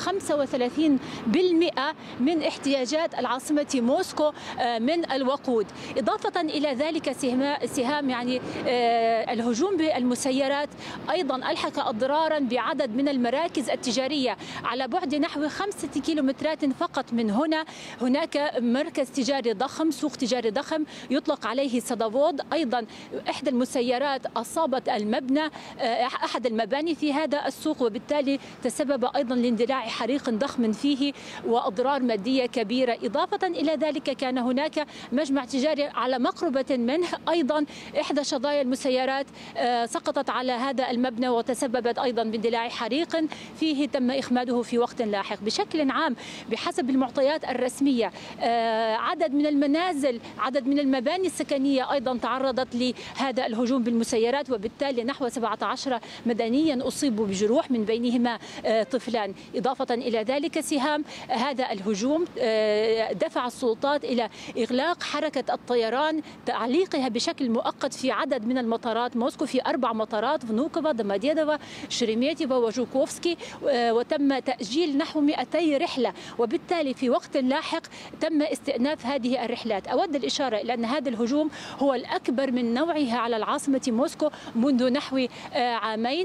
35% من احتياجات العاصمة موسكو من الوقود. إضافة إلى ذلك سهام يعني الهجوم بالمسيرات أيضا ألحق أضرارا بعدد من المراكز التجارية على بعد نحو 5 كيلومترات فقط من هنا. هناك مركز تجاري ضخم، سوق تجاري ضخم يطلق عليه صدفود. أيضا إحدى المسيرات أصابت المبنى، أحد المباني في هذا السوق، وبالتالي تسبب أيضا لاندلاع حريق ضخم فيه وأضرار مادية كبيرة. إضافة إلى ذلك كان هناك مجمع تجاري على مقربة منه، أيضا إحدى شظايا المسيرات سقطت على هذا المبنى وتسببت أيضا باندلاع حريق فيه تم إخماده في وقت لاحق. بشكل عام بحسب المعطيات الرسمية عدد من المنازل، عدد من المباني السكنية أيضا تعرضت لهذا الهجوم بالمسيرات، وبالتالي نحو 17 مدنيا أصيبوا بجروح من بينهما طفلان. إضافة إلى ذلك سهام هذا الهجوم دفع السلطات إلى إغلاق حركة الطيران، تعليقها بشكل مؤقت في عدد من المطارات موسكو، في 4 مطارات: فنوكوفا، دوموديدوفا، شريميتيفا وجوكوفسكي، وتم تأجيل نحو 200 رحلة، وبالتالي في وقت لاحق تم استئناف هذه الرحلات. أود الإشارة إلى أن هذا الهجوم هو الأكبر من نوعه على العاصمة موسكو منذ نحو عامين،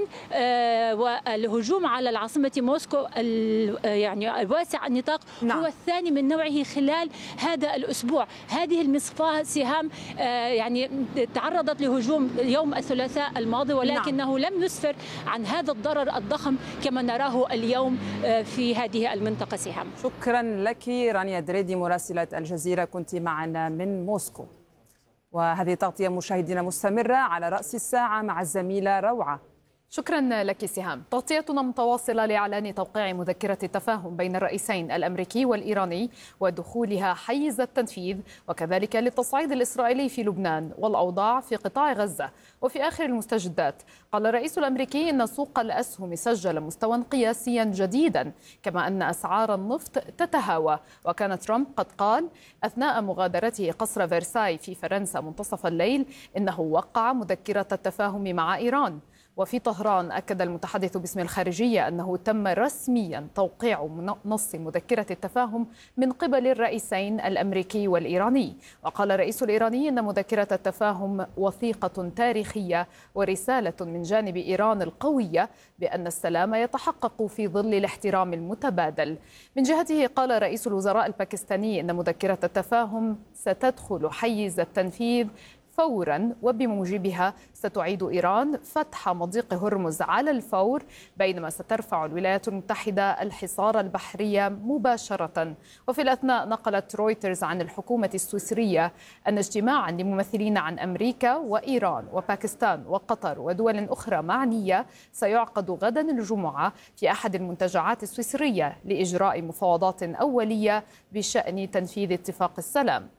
والهجوم على العاصمة موسكو يعني واسع النطاق هو الثاني من نوعه خلال هذا الأسبوع. هذه المصفاة سهام يعني تعرضت لهجوم يوم الثلاثاء الماضي، ولكنه لم يسفر عن هذا الضرر الضخم كما نراه اليوم في هذه المنطقة سهام. شكرا لك رانيا دريدي مراسلة الجزيرة، كنت معنا من موسكو. وهذه تغطية مشاهدينا مستمرة على رأس الساعة مع الزميلة روعة. شكرا لك سهام. تغطيتنا متواصلة لإعلان توقيع مذكرة التفاهم بين الرئيسين الأمريكي والإيراني ودخولها حيز التنفيذ، وكذلك للتصعيد الإسرائيلي في لبنان والأوضاع في قطاع غزة. وفي آخر المستجدات قال الرئيس الأمريكي إن سوق الأسهم سجل مستوى قياسيا جديدا، كما أن أسعار النفط تتهاوى. وكان ترامب قد قال أثناء مغادرته قصر فرساي في فرنسا منتصف الليل إنه وقع مذكرة التفاهم مع إيران. وفي طهران أكد المتحدث باسم الخارجية أنه تم رسميا توقيع نص مذكرة التفاهم من قبل الرئيسين الأمريكي والإيراني. وقال الرئيس الإيراني أن مذكرة التفاهم وثيقة تاريخية ورسالة من جانب إيران القوية بأن السلام يتحقق في ظل الاحترام المتبادل. من جهته قال رئيس الوزراء الباكستاني أن مذكرة التفاهم ستدخل حيز التنفيذ فورا، وبموجبها ستعيد إيران فتح مضيق هرمز على الفور، بينما سترفع الولايات المتحدة الحصار البحري مباشرة. وفي الأثناء نقلت رويترز عن الحكومة السويسرية أن اجتماعا لممثلين عن أمريكا وإيران وباكستان وقطر ودول أخرى معنية سيعقد غدا الجمعة في أحد المنتجعات السويسرية لإجراء مفاوضات أولية بشأن تنفيذ اتفاق السلام.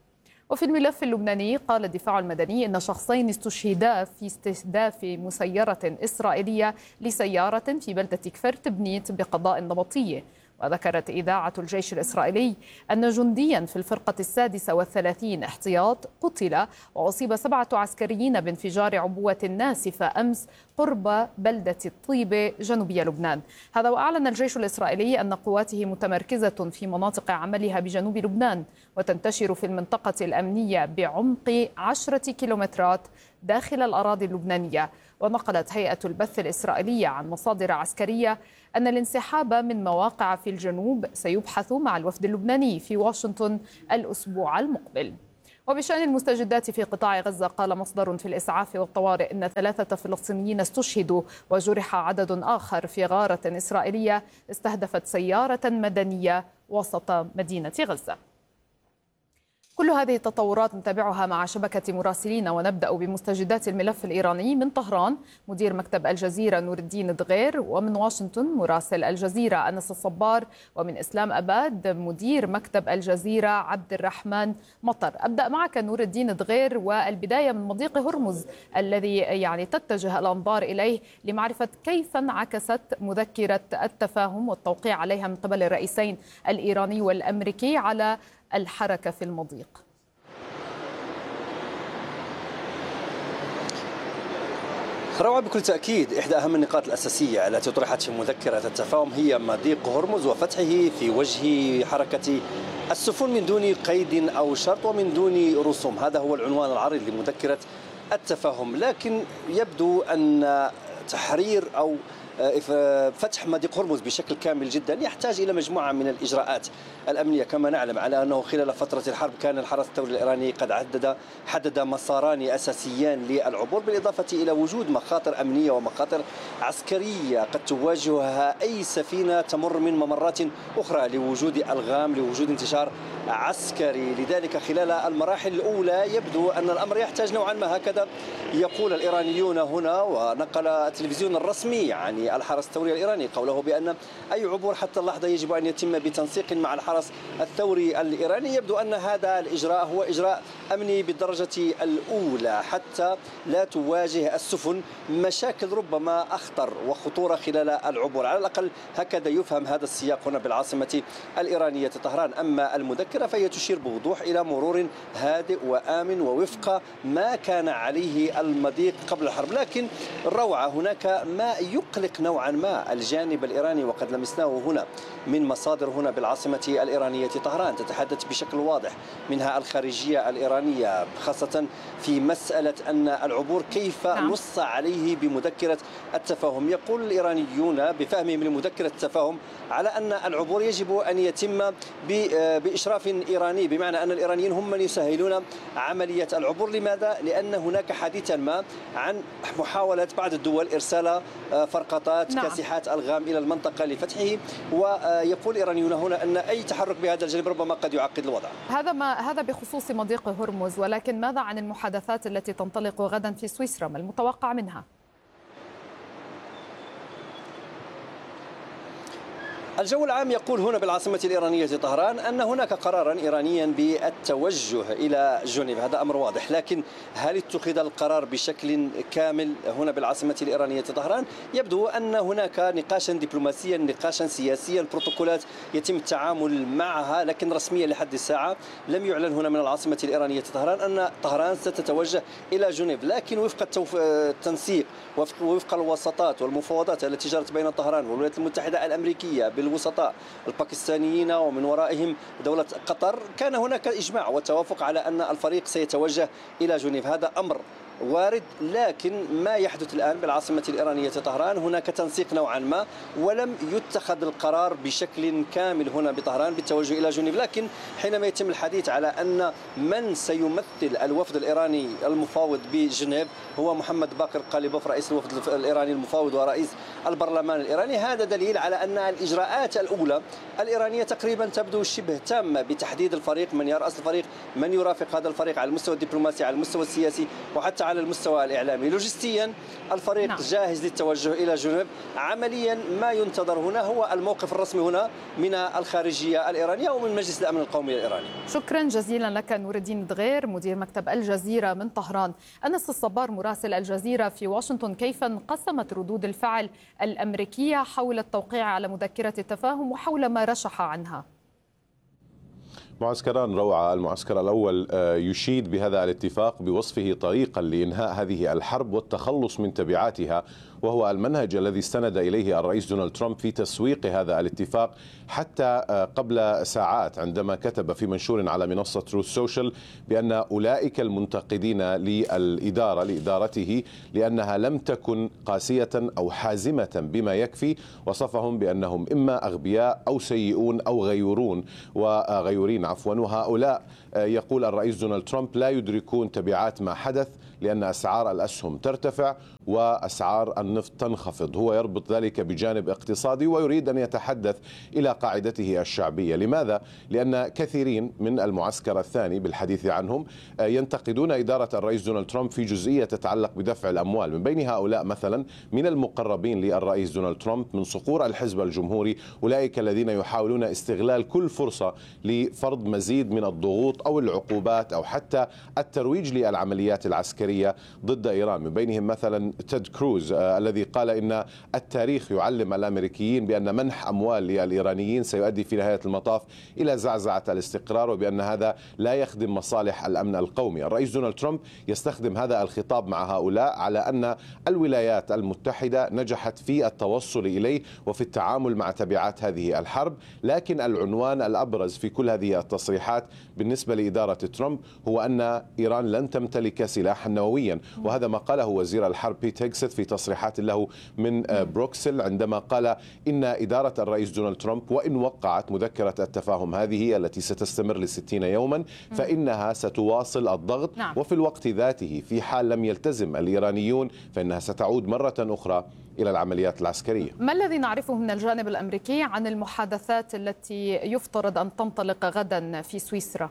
وفي الملف اللبناني قال الدفاع المدني إن شخصين استشهدا في استهداف مسيرة إسرائيلية لسيارة في بلدة كفر تبنيت بقضاء نمطية. وذكرت إذاعة الجيش الإسرائيلي أن جنديا في الفرقة 36 احتياط قتل وأصيب 7 عسكريين بانفجار عبوة ناسفة أمس قرب بلدة الطيبة جنوبي لبنان. هذا وأعلن الجيش الإسرائيلي أن قواته متمركزة في مناطق عملها بجنوب لبنان وتنتشر في المنطقة الأمنية بعمق 10 كيلومترات داخل الأراضي اللبنانية. ونقلت هيئة البث الإسرائيلية عن مصادر عسكرية أن الانسحاب من مواقع في الجنوب سيبحث مع الوفد اللبناني في واشنطن الأسبوع المقبل. وبشأن المستجدات في قطاع غزة قال مصدر في الإسعاف والطوارئ إن 3 فلسطينيين استشهدوا وجرح عدد آخر في غارة إسرائيلية استهدفت سيارة مدنية وسط مدينة غزة. كل هذه التطورات نتابعها مع شبكة مراسلين، ونبدأ بمستجدات الملف الإيراني. من طهران مدير مكتب الجزيرة نور الدين دغير، ومن واشنطن مراسل الجزيرة أنس الصبار، ومن إسلام أباد مدير مكتب الجزيرة عبد الرحمن مطر. أبدأ معك نور الدين دغير، والبداية من مضيق هرمز الذي تتجه الأنظار إليه لمعرفة كيف انعكست مذكرة التفاهم والتوقيع عليها من قبل الرئيسين الإيراني والأمريكي على الحركة في المضيق. روعة، بكل تأكيد إحدى أهم النقاط الأساسية التي طرحت في مذكرة التفاهم هي مضيق هرمز وفتحه في وجه حركة السفن من دون قيد أو شرط ومن دون رسوم. هذا هو العنوان العريض لمذكرة التفاهم، لكن يبدو أن تحرير أو فتح مضيق هرمز بشكل كامل جدا يحتاج إلى مجموعة من الإجراءات الأمنية. كما نعلم على أنه خلال فترة الحرب كان الحرس الثوري الإيراني قد حدد مساران أساسيان للعبور، بالإضافة إلى وجود مخاطر أمنية ومخاطر عسكرية قد تواجهها أي سفينة تمر من ممرات أخرى لوجود ألغام، لوجود انتشار عسكري. لذلك خلال المراحل الأولى يبدو أن الأمر يحتاج نوعا ما، هكذا يقول الإيرانيون هنا. ونقل التلفزيون الرسمي الحرس الثوري الإيراني قوله بأن أي عبور حتى اللحظة يجب أن يتم بتنسيق مع الحرس الثوري الإيراني. يبدو أن هذا الإجراء هو إجراء أمني بالدرجة الأولى حتى لا تواجه السفن مشاكل ربما أخطر وخطورة خلال العبور، على الأقل هكذا يفهم هذا السياق هنا بالعاصمة الإيرانية طهران. أما المذكرة فهي تشير بوضوح إلى مرور هادئ وآمن ووفق ما كان عليه المضيق قبل الحرب. لكن الروعة هناك ما يقلق نوعا ما الجانب الإيراني، وقد لمسناه هنا من مصادر هنا بالعاصمة الإيرانية طهران تتحدث بشكل واضح، منها الخارجية الإيرانية، خاصة في مسألة أن العبور كيف نص عليه بمذكرة التفاهم. يقول الإيرانيون بفهمهم لمذكرة التفاهم على أن العبور يجب أن يتم بإشراف إيراني، بمعنى أن الإيرانيين هم من يسهلون عملية العبور. لماذا؟ لأن هناك حديثا ما عن محاولة بعض الدول إرسال فرقاطات كاسحات ألغام إلى المنطقة لفتحه، ويقول الإيرانيون هنا أن أي تحرك بهذا الجانب ربما قد يعقد الوضع. هذا بخصوص مضيق هرمز، ولكن ماذا عن المحادثات التي تنطلق غدا في سويسرا؟ ما المتوقع منها؟ الجو العام يقول هنا بالعاصمة الإيرانية طهران أن هناك قرارا إيرانيا بالتوجه إلى جنيف، هذا أمر واضح. لكن هل اتخذ القرار بشكل كامل هنا بالعاصمة الإيرانية طهران؟ يبدو أن هناك نقاشا دبلوماسيا، نقاشا سياسيا، بروتوكولات يتم التعامل معها، لكن رسميا لحد الساعة لم يعلن هنا من العاصمة الإيرانية طهران أن طهران ستتوجه إلى جنيف. لكن وفق التنسيق ووفق الوساطات والمفاوضات التي جرت بين طهران والولايات المتحدة الأمريكية بالوسطاء الباكستانيين ومن ورائهم دولة قطر، كان هناك إجماع وتوافق على أن الفريق سيتوجه إلى جنيف. هذا أمر وارد، لكن ما يحدث الآن بالعاصمة الإيرانية طهران هناك تنسيق نوعا ما، ولم يتخذ القرار بشكل كامل هنا بطهران بالتوجه إلى جنيف. لكن حينما يتم الحديث على أن من سيمثل الوفد الإيراني المفاوض بجنيف هو محمد باقر قاليبوف رئيس الوفد الإيراني المفاوض ورئيس البرلمان الإيراني، هذا دليل على أن الإجراءات الأولى الإيرانية تقريبا تبدو شبه تامة بتحديد الفريق، من يرأس الفريق، من يرافق هذا الفريق على المستوى الدبلوماسي، على المستوى السياسي، وحتى على المستوى الإعلامي. لوجستيا الفريق جاهز للتوجه إلى جنيف. عمليا ما ينتظر هنا هو الموقف الرسمي هنا من الخارجية الإيرانية ومن مجلس الأمن القومي الإيراني. شكرا جزيلا لك نور الدين دغير مدير مكتب الجزيرة من طهران. أنس الصبار مراسل الجزيرة في واشنطن، كيف انقسمت ردود الفعل الأمريكية حول التوقيع على مذكرة التفاهم وحول ما رشح عنها؟ معسكران روعة. المعسكر الأول يشيد بهذا الاتفاق بوصفه طريقا لإنهاء هذه الحرب والتخلص من تبعاتها، وهو المنهج الذي استند إليه الرئيس دونالد ترامب في تسويق هذا الاتفاق حتى قبل ساعات عندما كتب في منشور على منصة تروث سوشيال بأن أولئك المنتقدين لإدارته لأنها لم تكن قاسية أو حازمة بما يكفي، وصفهم بأنهم إما أغبياء أو سيئون أو غيورين عفوا. وهؤلاء يقول الرئيس دونالد ترامب لا يدركون تبعات ما حدث، لأن أسعار الأسهم ترتفع وأسعار النفط تنخفض. هو يربط ذلك بجانب اقتصادي ويريد أن يتحدث إلى قاعدته الشعبية. لماذا؟ لأن كثيرين من المعسكر الثاني بالحديث عنهم ينتقدون إدارة الرئيس دونالد ترامب في جزئية تتعلق بدفع الأموال. من بين هؤلاء مثلا من المقربين للرئيس دونالد ترامب من صقور الحزب الجمهوري، أولئك الذين يحاولون استغلال كل فرصة لفرض مزيد من الضغوط أو العقوبات أو حتى الترويج للعمليات العسكرية ضد إيران. من بينهم مثلا تيد كروز الذي قال إن التاريخ يعلم الأمريكيين بأن منح أموال للإيرانيين سيؤدي في نهاية المطاف إلى زعزعة الاستقرار، وبأن هذا لا يخدم مصالح الأمن القومي. الرئيس دونالد ترامب يستخدم هذا الخطاب مع هؤلاء على أن الولايات المتحدة نجحت في التوصل إليه وفي التعامل مع تبعات هذه الحرب، لكن العنوان الأبرز في كل هذه التصريحات بالنسبة لإدارة ترامب هو أن إيران لن تمتلك سلاحا نوويا. وهذا ما قاله وزير الحرب بيت هيكست في تصريحات له من بروكسل عندما قال إن إدارة الرئيس دونالد ترامب وإن وقعت مذكرة التفاهم هذه التي ستستمر ل60 يوما فإنها ستواصل الضغط، وفي الوقت ذاته في حال لم يلتزم الإيرانيون فإنها ستعود مرة أخرى إلى العمليات العسكرية. ما الذي نعرفه من الجانب الأمريكي عن المحادثات التي يفترض أن تنطلق غدا في سويسرا؟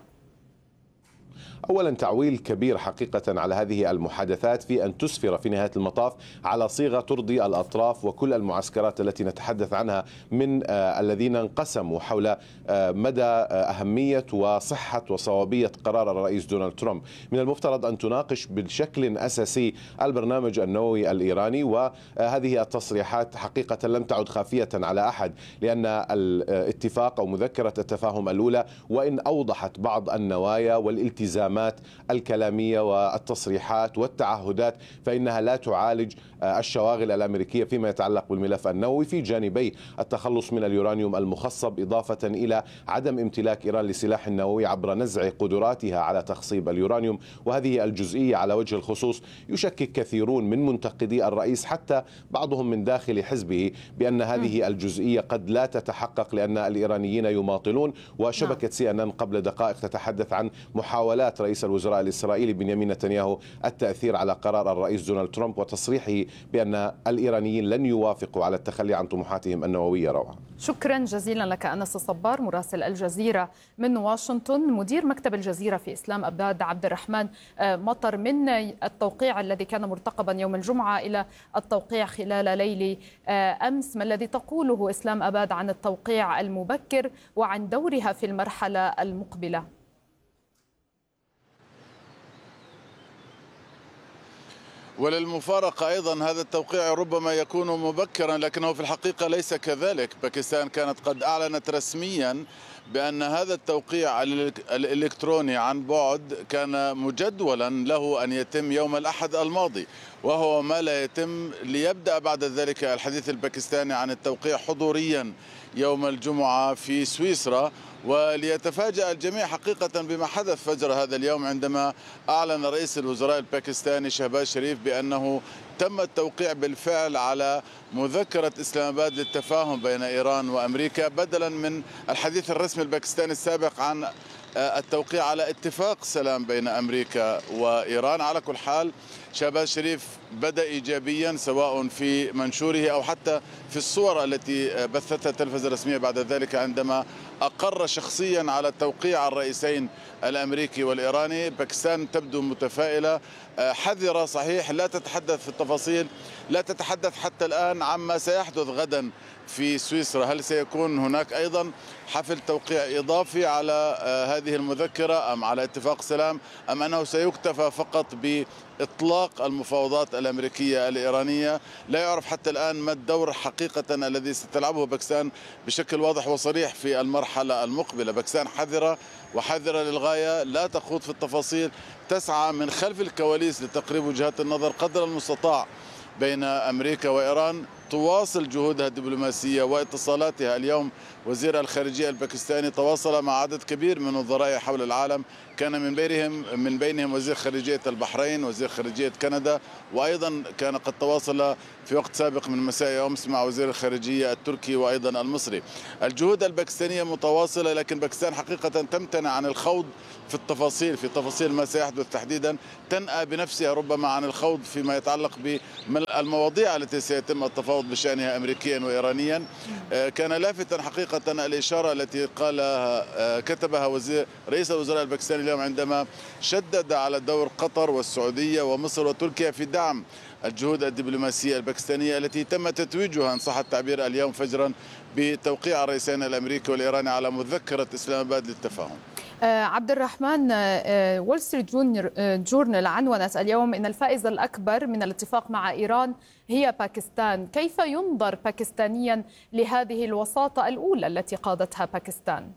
أولا تعويل كبير حقيقة على هذه المحادثات في أن تسفر في نهاية المطاف على صيغة ترضي الأطراف وكل المعسكرات التي نتحدث عنها من الذين انقسموا حول مدى أهمية وصحة وصوابية قرار الرئيس دونالد ترامب. من المفترض أن تناقش بشكل أساسي البرنامج النووي الإيراني، وهذه التصريحات حقيقة لم تعد خافية على أحد، لأن الاتفاق أو مذكرة التفاهم الأولى وإن أوضحت بعض النوايا والالتزامات الكلامية والتصريحات والتعهدات فإنها لا تعالج الشواغل الأمريكية فيما يتعلق بالملف النووي في جانبي التخلص من اليورانيوم المخصب، إضافة إلى عدم امتلاك إيران لسلاح نووي عبر نزع قدراتها على تخصيب اليورانيوم. وهذه الجزئية على وجه الخصوص يشكك كثيرون من منتقدي الرئيس حتى بعضهم من داخل حزبه بأن هذه الجزئية قد لا تتحقق لأن الإيرانيين يماطلون. وشبكة CNN قبل دقائق تتحدث عن محاولات رئيس الوزراء الإسرائيلي بنيامين نتنياهو التأثير على قرار الرئيس دونالد ترامب وتصريحه بأن الإيرانيين لن يوافقوا على التخلي عن طموحاتهم النووية. روعة. شكرا جزيلا لك أنس الصبار مراسل الجزيرة من واشنطن. مدير مكتب الجزيرة في إسلام أباد عبد الرحمن مطر، من التوقيع الذي كان مرتقبا يوم الجمعة إلى التوقيع خلال ليل أمس، ما الذي تقوله إسلام أباد عن التوقيع المبكر وعن دورها في المرحلة المقبلة؟ وللمفارقة أيضا هذا التوقيع ربما يكون مبكرا لكنه في الحقيقة ليس كذلك. باكستان كانت قد أعلنت رسميا بأن هذا التوقيع الإلكتروني عن بعد كان مجدولا له أن يتم يوم الأحد الماضي، وهو ما لا يتم ليبدأ بعد ذلك الحديث الباكستاني عن التوقيع حضوريا يوم الجمعة في سويسرا. وليتفاجأ الجميع حقيقة بما حدث فجر هذا اليوم عندما أعلن رئيس الوزراء الباكستاني شهباز شريف بأنه تم التوقيع بالفعل على مذكرة إسلام أباد للتفاهم بين إيران وأمريكا، بدلا من الحديث الرسمي الباكستاني السابق عن التوقيع على اتفاق سلام بين أمريكا وإيران. على كل حال شهباز شريف بدأ إيجابيا سواء في منشوره أو حتى في الصور التي بثتها التلفزة الرسمية بعد ذلك عندما أقر شخصيا على توقيع الرئيسين الأمريكي والإيراني. باكستان تبدو متفائلة حذرة صحيح، لا تتحدث في التفاصيل، لا تتحدث حتى الآن عما سيحدث غدا في سويسرا. هل سيكون هناك أيضا حفل توقيع إضافي على هذه المذكرة أم على اتفاق سلام، أم أنه سيكتفى فقط بإطلاق المفاوضات الأمريكية الإيرانية؟ لا يعرف حتى الآن ما الدور حقيقة الذي ستلعبه باكستان بشكل واضح وصريح في المرحلة المقبلة. باكستان حذرة وحذرة للغاية، لا تخوض في التفاصيل، تسعى من خلف الكواليس لتقريب وجهات النظر قدر المستطاع بين أمريكا وإيران. تواصل جهودها الدبلوماسية واتصالاتها. اليوم وزير الخارجية الباكستاني تواصل مع عدد كبير من وزراء حول العالم، كان من بينهم وزير خارجية البحرين، وزير خارجية كندا، وأيضا كان قد تواصل في وقت سابق من مساء أمس مع وزير الخارجية التركي وأيضا المصري. الجهود الباكستانية متواصلة، لكن باكستان حقيقة تمتنع عن الخوض في تفاصيل ما سيحدث تحديدا، تنأى بنفسها ربما عن الخوض فيما يتعلق بالمواضيع التي سيتم التفاوض بشأنها أمريكيا وإيرانيا. كان لافتا حقيقة الإشارة التي كتبها رئيس الوزراء الباكستاني اليوم عندما شدد على دور قطر والسعودية ومصر وتركيا في دعم الجهود الدبلوماسية الباكستانية التي تم تتويجها إن صح التعبير اليوم فجرا بتوقيع الرئيسين الأمريكي والإيراني على مذكرة إسلام آباد للتفاهم. عبد الرحمن، وول ستريت جورنال عنونت اليوم إن الفائز الأكبر من الاتفاق مع إيران هي باكستان. كيف ينظر باكستانيا لهذه الوساطة الأولى التي قادتها باكستان؟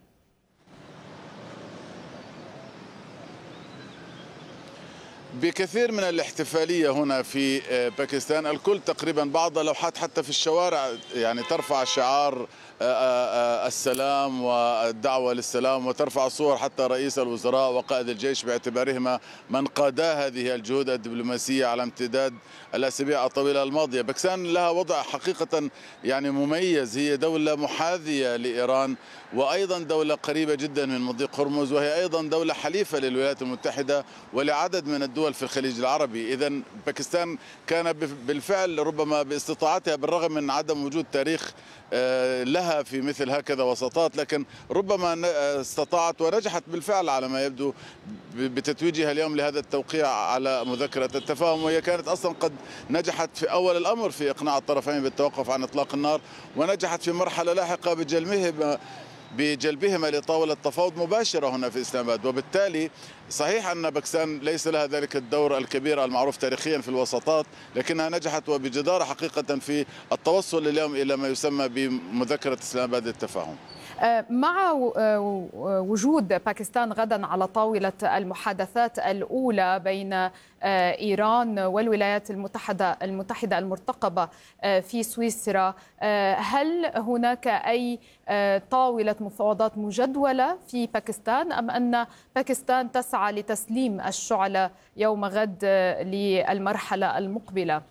بكثير من الاحتفالية هنا في باكستان، الكل تقريبا بعض اللوحات حتى في الشوارع يعني ترفع شعار السلام والدعوة للسلام، وترفع صور حتى رئيس الوزراء وقائد الجيش باعتبارهما من قادا هذه الجهود الدبلوماسية على امتداد الأسابيع الطويلة الماضية. باكستان لها وضع حقيقة يعني مميز، هي دولة محاذية لإيران وأيضا دولة قريبة جدا من مضيق هرمز، وهي أيضا دولة حليفة للولايات المتحدة ولعدد من الدول في الخليج العربي. إذا باكستان كان بالفعل ربما باستطاعتها بالرغم من عدم وجود تاريخ لها في مثل هكذا وساطات، لكن ربما استطاعت ونجحت بالفعل على ما يبدو بتتويجها اليوم لهذا التوقيع على مذكرة التفاهم، وهي كانت أصلا قد نجحت في أول الأمر في إقناع الطرفين بالتوقف عن إطلاق النار، ونجحت في مرحلة لاحقة بجلبهما لطاولة تفاوض مباشرة هنا في إسلام آباد. وبالتالي صحيح أن باكستان ليس لها ذلك الدور الكبير المعروف تاريخيا في الوساطات، لكنها نجحت وبجدارة حقيقة في التوصل اليوم إلى ما يسمى بمذكرة إسلام آباد للتفاهم. مع وجود باكستان غدا على طاولة المحادثات الأولى بين إيران والولايات المتحدة المرتقبة في سويسرا، هل هناك أي طاولة مفاوضات مجدولة في باكستان أم أن باكستان تسعى لتسليم الشعلة يوم غد للمرحلة المقبلة؟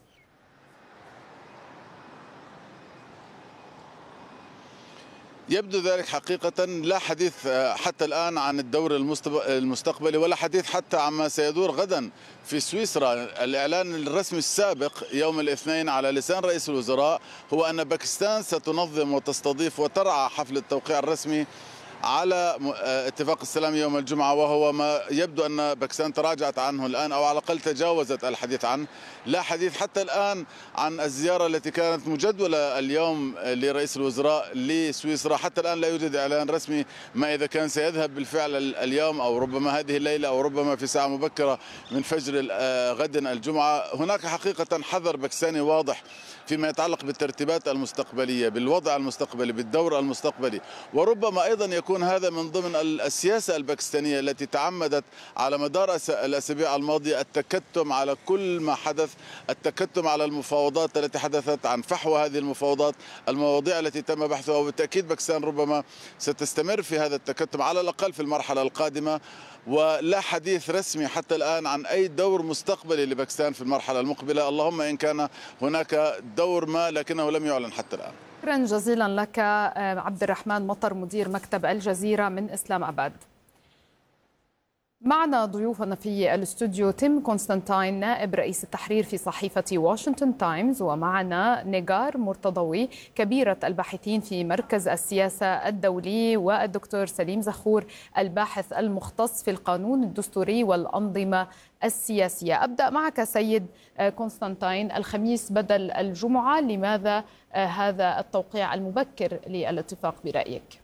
يبدو ذلك حقيقة. لا حديث حتى الآن عن الدور المستقبلي ولا حديث حتى عما سيدور غدا في سويسرا. الإعلان الرسمي السابق يوم الاثنين على لسان رئيس الوزراء هو أن باكستان ستنظم وتستضيف وترعى حفل التوقيع الرسمي على اتفاق السلام يوم الجمعة، وهو ما يبدو أن باكستان تراجعت عنه الآن أو على الأقل تجاوزت الحديث عنه. لا حديث حتى الآن عن الزيارة التي كانت مجدولة اليوم لرئيس الوزراء لسويسرا. حتى الآن لا يوجد إعلان رسمي ما إذا كان سيذهب بالفعل اليوم أو ربما هذه الليلة أو ربما في ساعة مبكرة من فجر غد الجمعة. هناك حقيقة حذر باكستاني واضح فيما يتعلق بالترتيبات المستقبلية، بالوضع المستقبلي، بالدور المستقبلي، وربما أيضا يكون هذا من ضمن السياسة الباكستانية التي تعمدت على مدار الأسابيع الماضية التكتم على كل ما حدث، التكتم على المفاوضات التي حدثت، عن فحوى هذه المفاوضات، المواضيع التي تم بحثها. وبالتأكيد باكستان ربما ستستمر في هذا التكتم على الأقل في المرحلة القادمة، ولا حديث رسمي حتى الآن عن أي دور مستقبلي لباكستان في المرحلة المقبلة، اللهم إن كان هناك دور ما لكنه لم يعلن حتى الآن. شكرا جزيلا لك عبد الرحمن مطر، مدير مكتب الجزيرة من إسلام آباد. معنا ضيوفنا في الاستوديو تيم كونستانتاين نائب رئيس التحرير في صحيفة واشنطن تايمز، ومعنا نيجار مرتضوي كبيرة الباحثين في مركز السياسة الدولي، والدكتور سليم زخور الباحث المختص في القانون الدستوري والأنظمة السياسية. أبدأ معك سيد كونستانتاين، الخميس بدل الجمعة، لماذا هذا التوقيع المبكر للاتفاق برأيك؟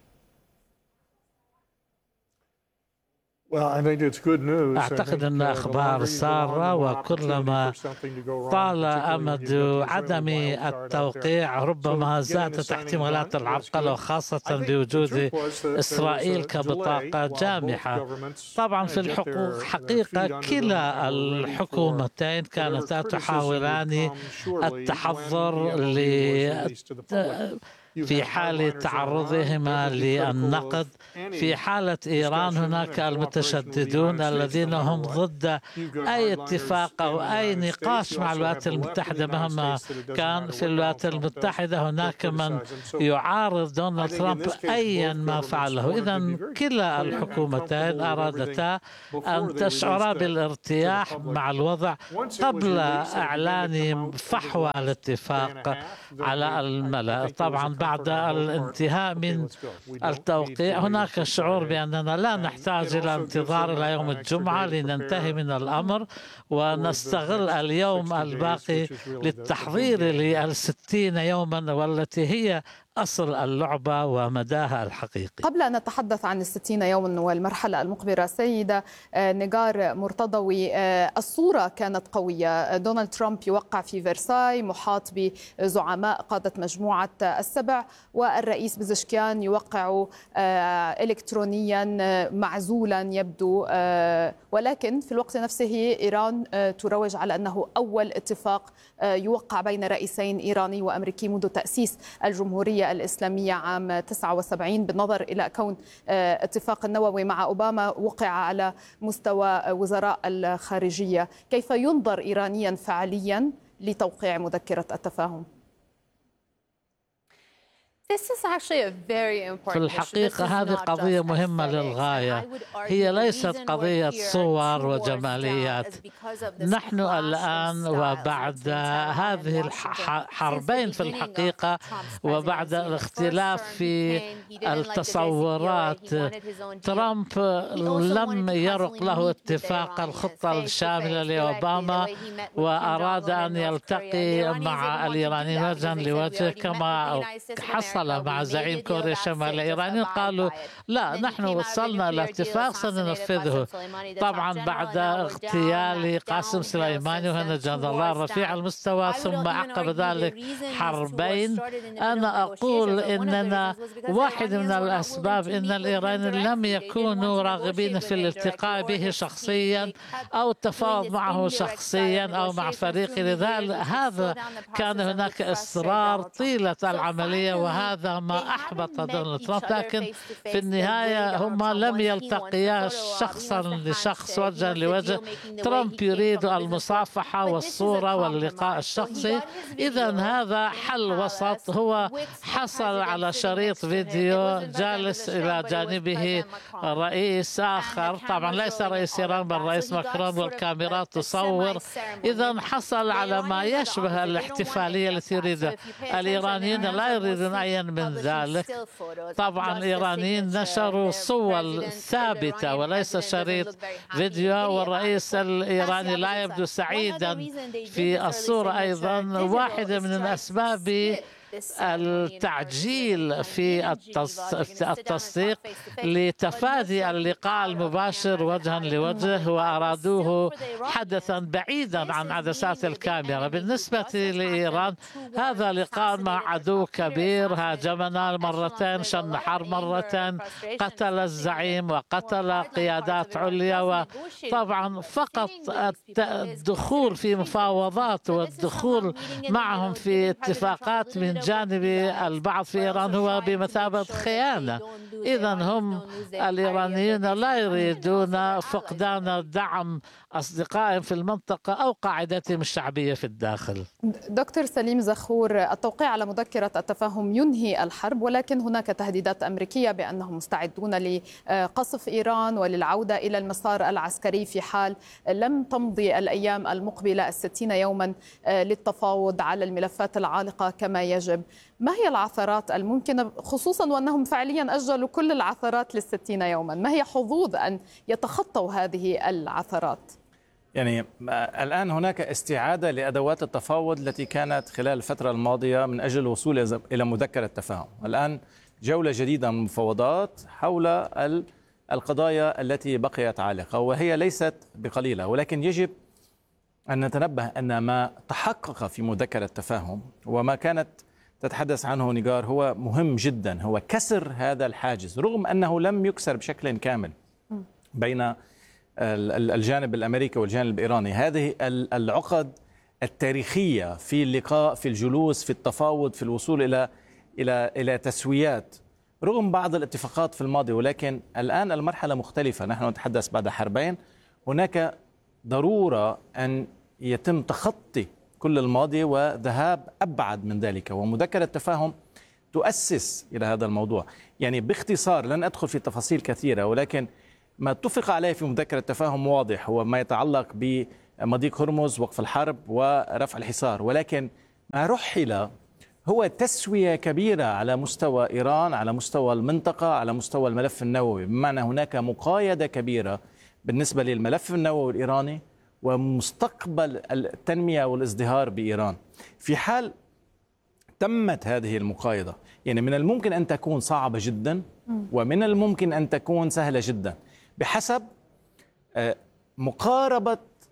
أعتقد أن أخبار سارة، وكلما طال أمد عدم التوقيع ربما زادت احتمالات العرقلة، وخاصة بوجود إسرائيل كبطاقة جامحة. طبعا في الحقوق حقيقة كلا الحكومتين كانتا تحاولان التحضر في حال تعرضهما للنقد. في حالة إيران هناك المتشددون الذين هم ضد أي اتفاق أو أي نقاش مع الولايات المتحدة مهما كان. في الولايات المتحدة هناك من يعارض دونالد ترامب أيا ما فعله. إذن كلا الحكومتين أرادتا أن تشعرا بالارتياح مع الوضع قبل إعلان فحوى الاتفاق على الملأ. طبعا بعد الانتهاء من التوقيع هناك شعور بأننا لا نحتاج إلى انتظار إلى يوم الجمعة لننتهي من الأمر، ونستغل اليوم الباقي للتحضير ل60 يوما، والتي هي أصل اللعبة ومداها الحقيقي. قبل أن نتحدث عن 60 يوما والمرحلة المقبلة، سيدة نيجار مرتضوي، الصورة كانت قوية. دونالد ترامب يوقع في فرساي محاط بزعماء قادة مجموعة السبع، والرئيس بزشكيان يوقع إلكترونيا معزولا يبدو، ولكن في الوقت نفسه إيران تروج على أنه أول اتفاق يوقع بين رئيسين إيراني وأمريكي منذ تأسيس الجمهورية الإسلامية عام 79، بالنظر إلى كون اتفاق النووي مع أوباما وقع على مستوى وزراء الخارجية. كيف ينظر إيرانيا فعليا لتوقيع مذكرة التفاهم؟ في الحقيقة هذه قضية مهمة للغاية، هي ليست قضية صور وجماليات. نحن الآن وبعد هذه الحربين في الحقيقة، وبعد الاختلاف في التصورات، ترامب لم يرق له اتفاق الخطة الشاملة لأوباما، وأراد أن يلتقي مع الإيرانيين وجها لوجه كما حصل مع زعيم كوريا الشمالية. الإيرانيين قالوا لا، نحن وصلنا لاتفاق سننفذه. طبعا بعد اغتيال قاسم سليماني وهنا جنرال رفيع المستوى، ثم عقب ذلك حربين، أنا أقول إننا واحد من الأسباب إن الإيرانيين لم يكونوا راغبين في الالتقاء به شخصيا أو التفاوض معه شخصيا أو مع فريقه. لذلك هذا كان هناك إصرار طيلة العملية، وهذا ما أحبط دونالد ترامب. لكن في النهاية هما لم يلتقيا شخصا لشخص وجها لوجه. ترامب يريد المصافحة والصورة واللقاء الشخصي. إذا هذا حل وسط. هو حصل على شريط فيديو جالس إلى جانبه رئيس آخر، طبعا ليس رئيس إيران بل رئيس ماكرون، والكاميرات تصور. إذا حصل على ما يشبه الاحتفالية التي يريدها. الإيرانيين لا يريدون أي من ذلك. طبعا الإيرانيين نشروا صور ثابتة وليس شريط فيديو، والرئيس الإيراني لا يبدو سعيدا في الصورة. أيضا واحدة من الأسباب التعجيل في التصديق لتفادي اللقاء المباشر وجها لوجه، وأرادوه حدثا بعيدا عن عدسات الكاميرا. بالنسبة لإيران هذا لقاء مع عدو كبير، هاجمنا مرتين، شن حرب مرتين، قتل الزعيم وقتل قيادات عليا. وطبعا فقط الدخول في مفاوضات والدخول معهم في اتفاقات من جانب البعض في إيران هو بمثابة خيانة. إذا هم الإيرانيون لا يريدون فقدان دعم أصدقائهم في المنطقة أو قاعدتهم الشعبية في الداخل. دكتور سليم زخور، التوقيع على مذكرة التفاهم ينهي الحرب، ولكن هناك تهديدات أمريكية بأنهم مستعدون لقصف إيران وللعودة إلى المسار العسكري في حال لم تمضي الأيام المقبلة 60 يوما للتفاوض على الملفات العالقة كما يجب. ما هي العثرات الممكنة، خصوصا وأنهم فعليا أجلوا كل العثرات ل60 يوما؟ ما هي حظوظ أن يتخطوا هذه العثرات؟ يعني الآن هناك استعادة لأدوات التفاوض التي كانت خلال الفترة الماضية من أجل الوصول إلى مذكرة تفاهم. الآن جولة جديدة من المفاوضات حول القضايا التي بقيت عالقة، وهي ليست بقليلة، ولكن يجب أن نتنبه أن ما تحقق في مذكرة التفاهم وما كانت تتحدث عنه نيجار هو مهم جدا، هو كسر هذا الحاجز، رغم أنه لم يكسر بشكل كامل بين الجانب الأمريكي والجانب الإيراني. هذه العقد التاريخية في اللقاء، في الجلوس، في التفاوض، في الوصول إلى تسويات رغم بعض الاتفاقات في الماضي، ولكن الآن المرحلة مختلفة. نحن نتحدث بعد حربين، هناك ضرورة أن يتم تخطي كل الماضي وذهاب أبعد من ذلك، ومذكرة التفاهم تؤسس إلى هذا الموضوع. يعني باختصار، لن أدخل في تفاصيل كثيرة، ولكن ما اتفق عليه في مذكرة التفاهم واضح، هو ما يتعلق بمضيق هرمز، وقف الحرب ورفع الحصار، ولكن ما رحل هو تسوية كبيرة على مستوى إيران، على مستوى المنطقة، على مستوى الملف النووي، بمعنى هناك مقايضة كبيرة بالنسبة للملف النووي الإيراني ومستقبل التنمية والازدهار بإيران. في حال تمت هذه المقايضة، يعني من الممكن أن تكون صعبة جدا ومن الممكن أن تكون سهلة جدا بحسب مقاربة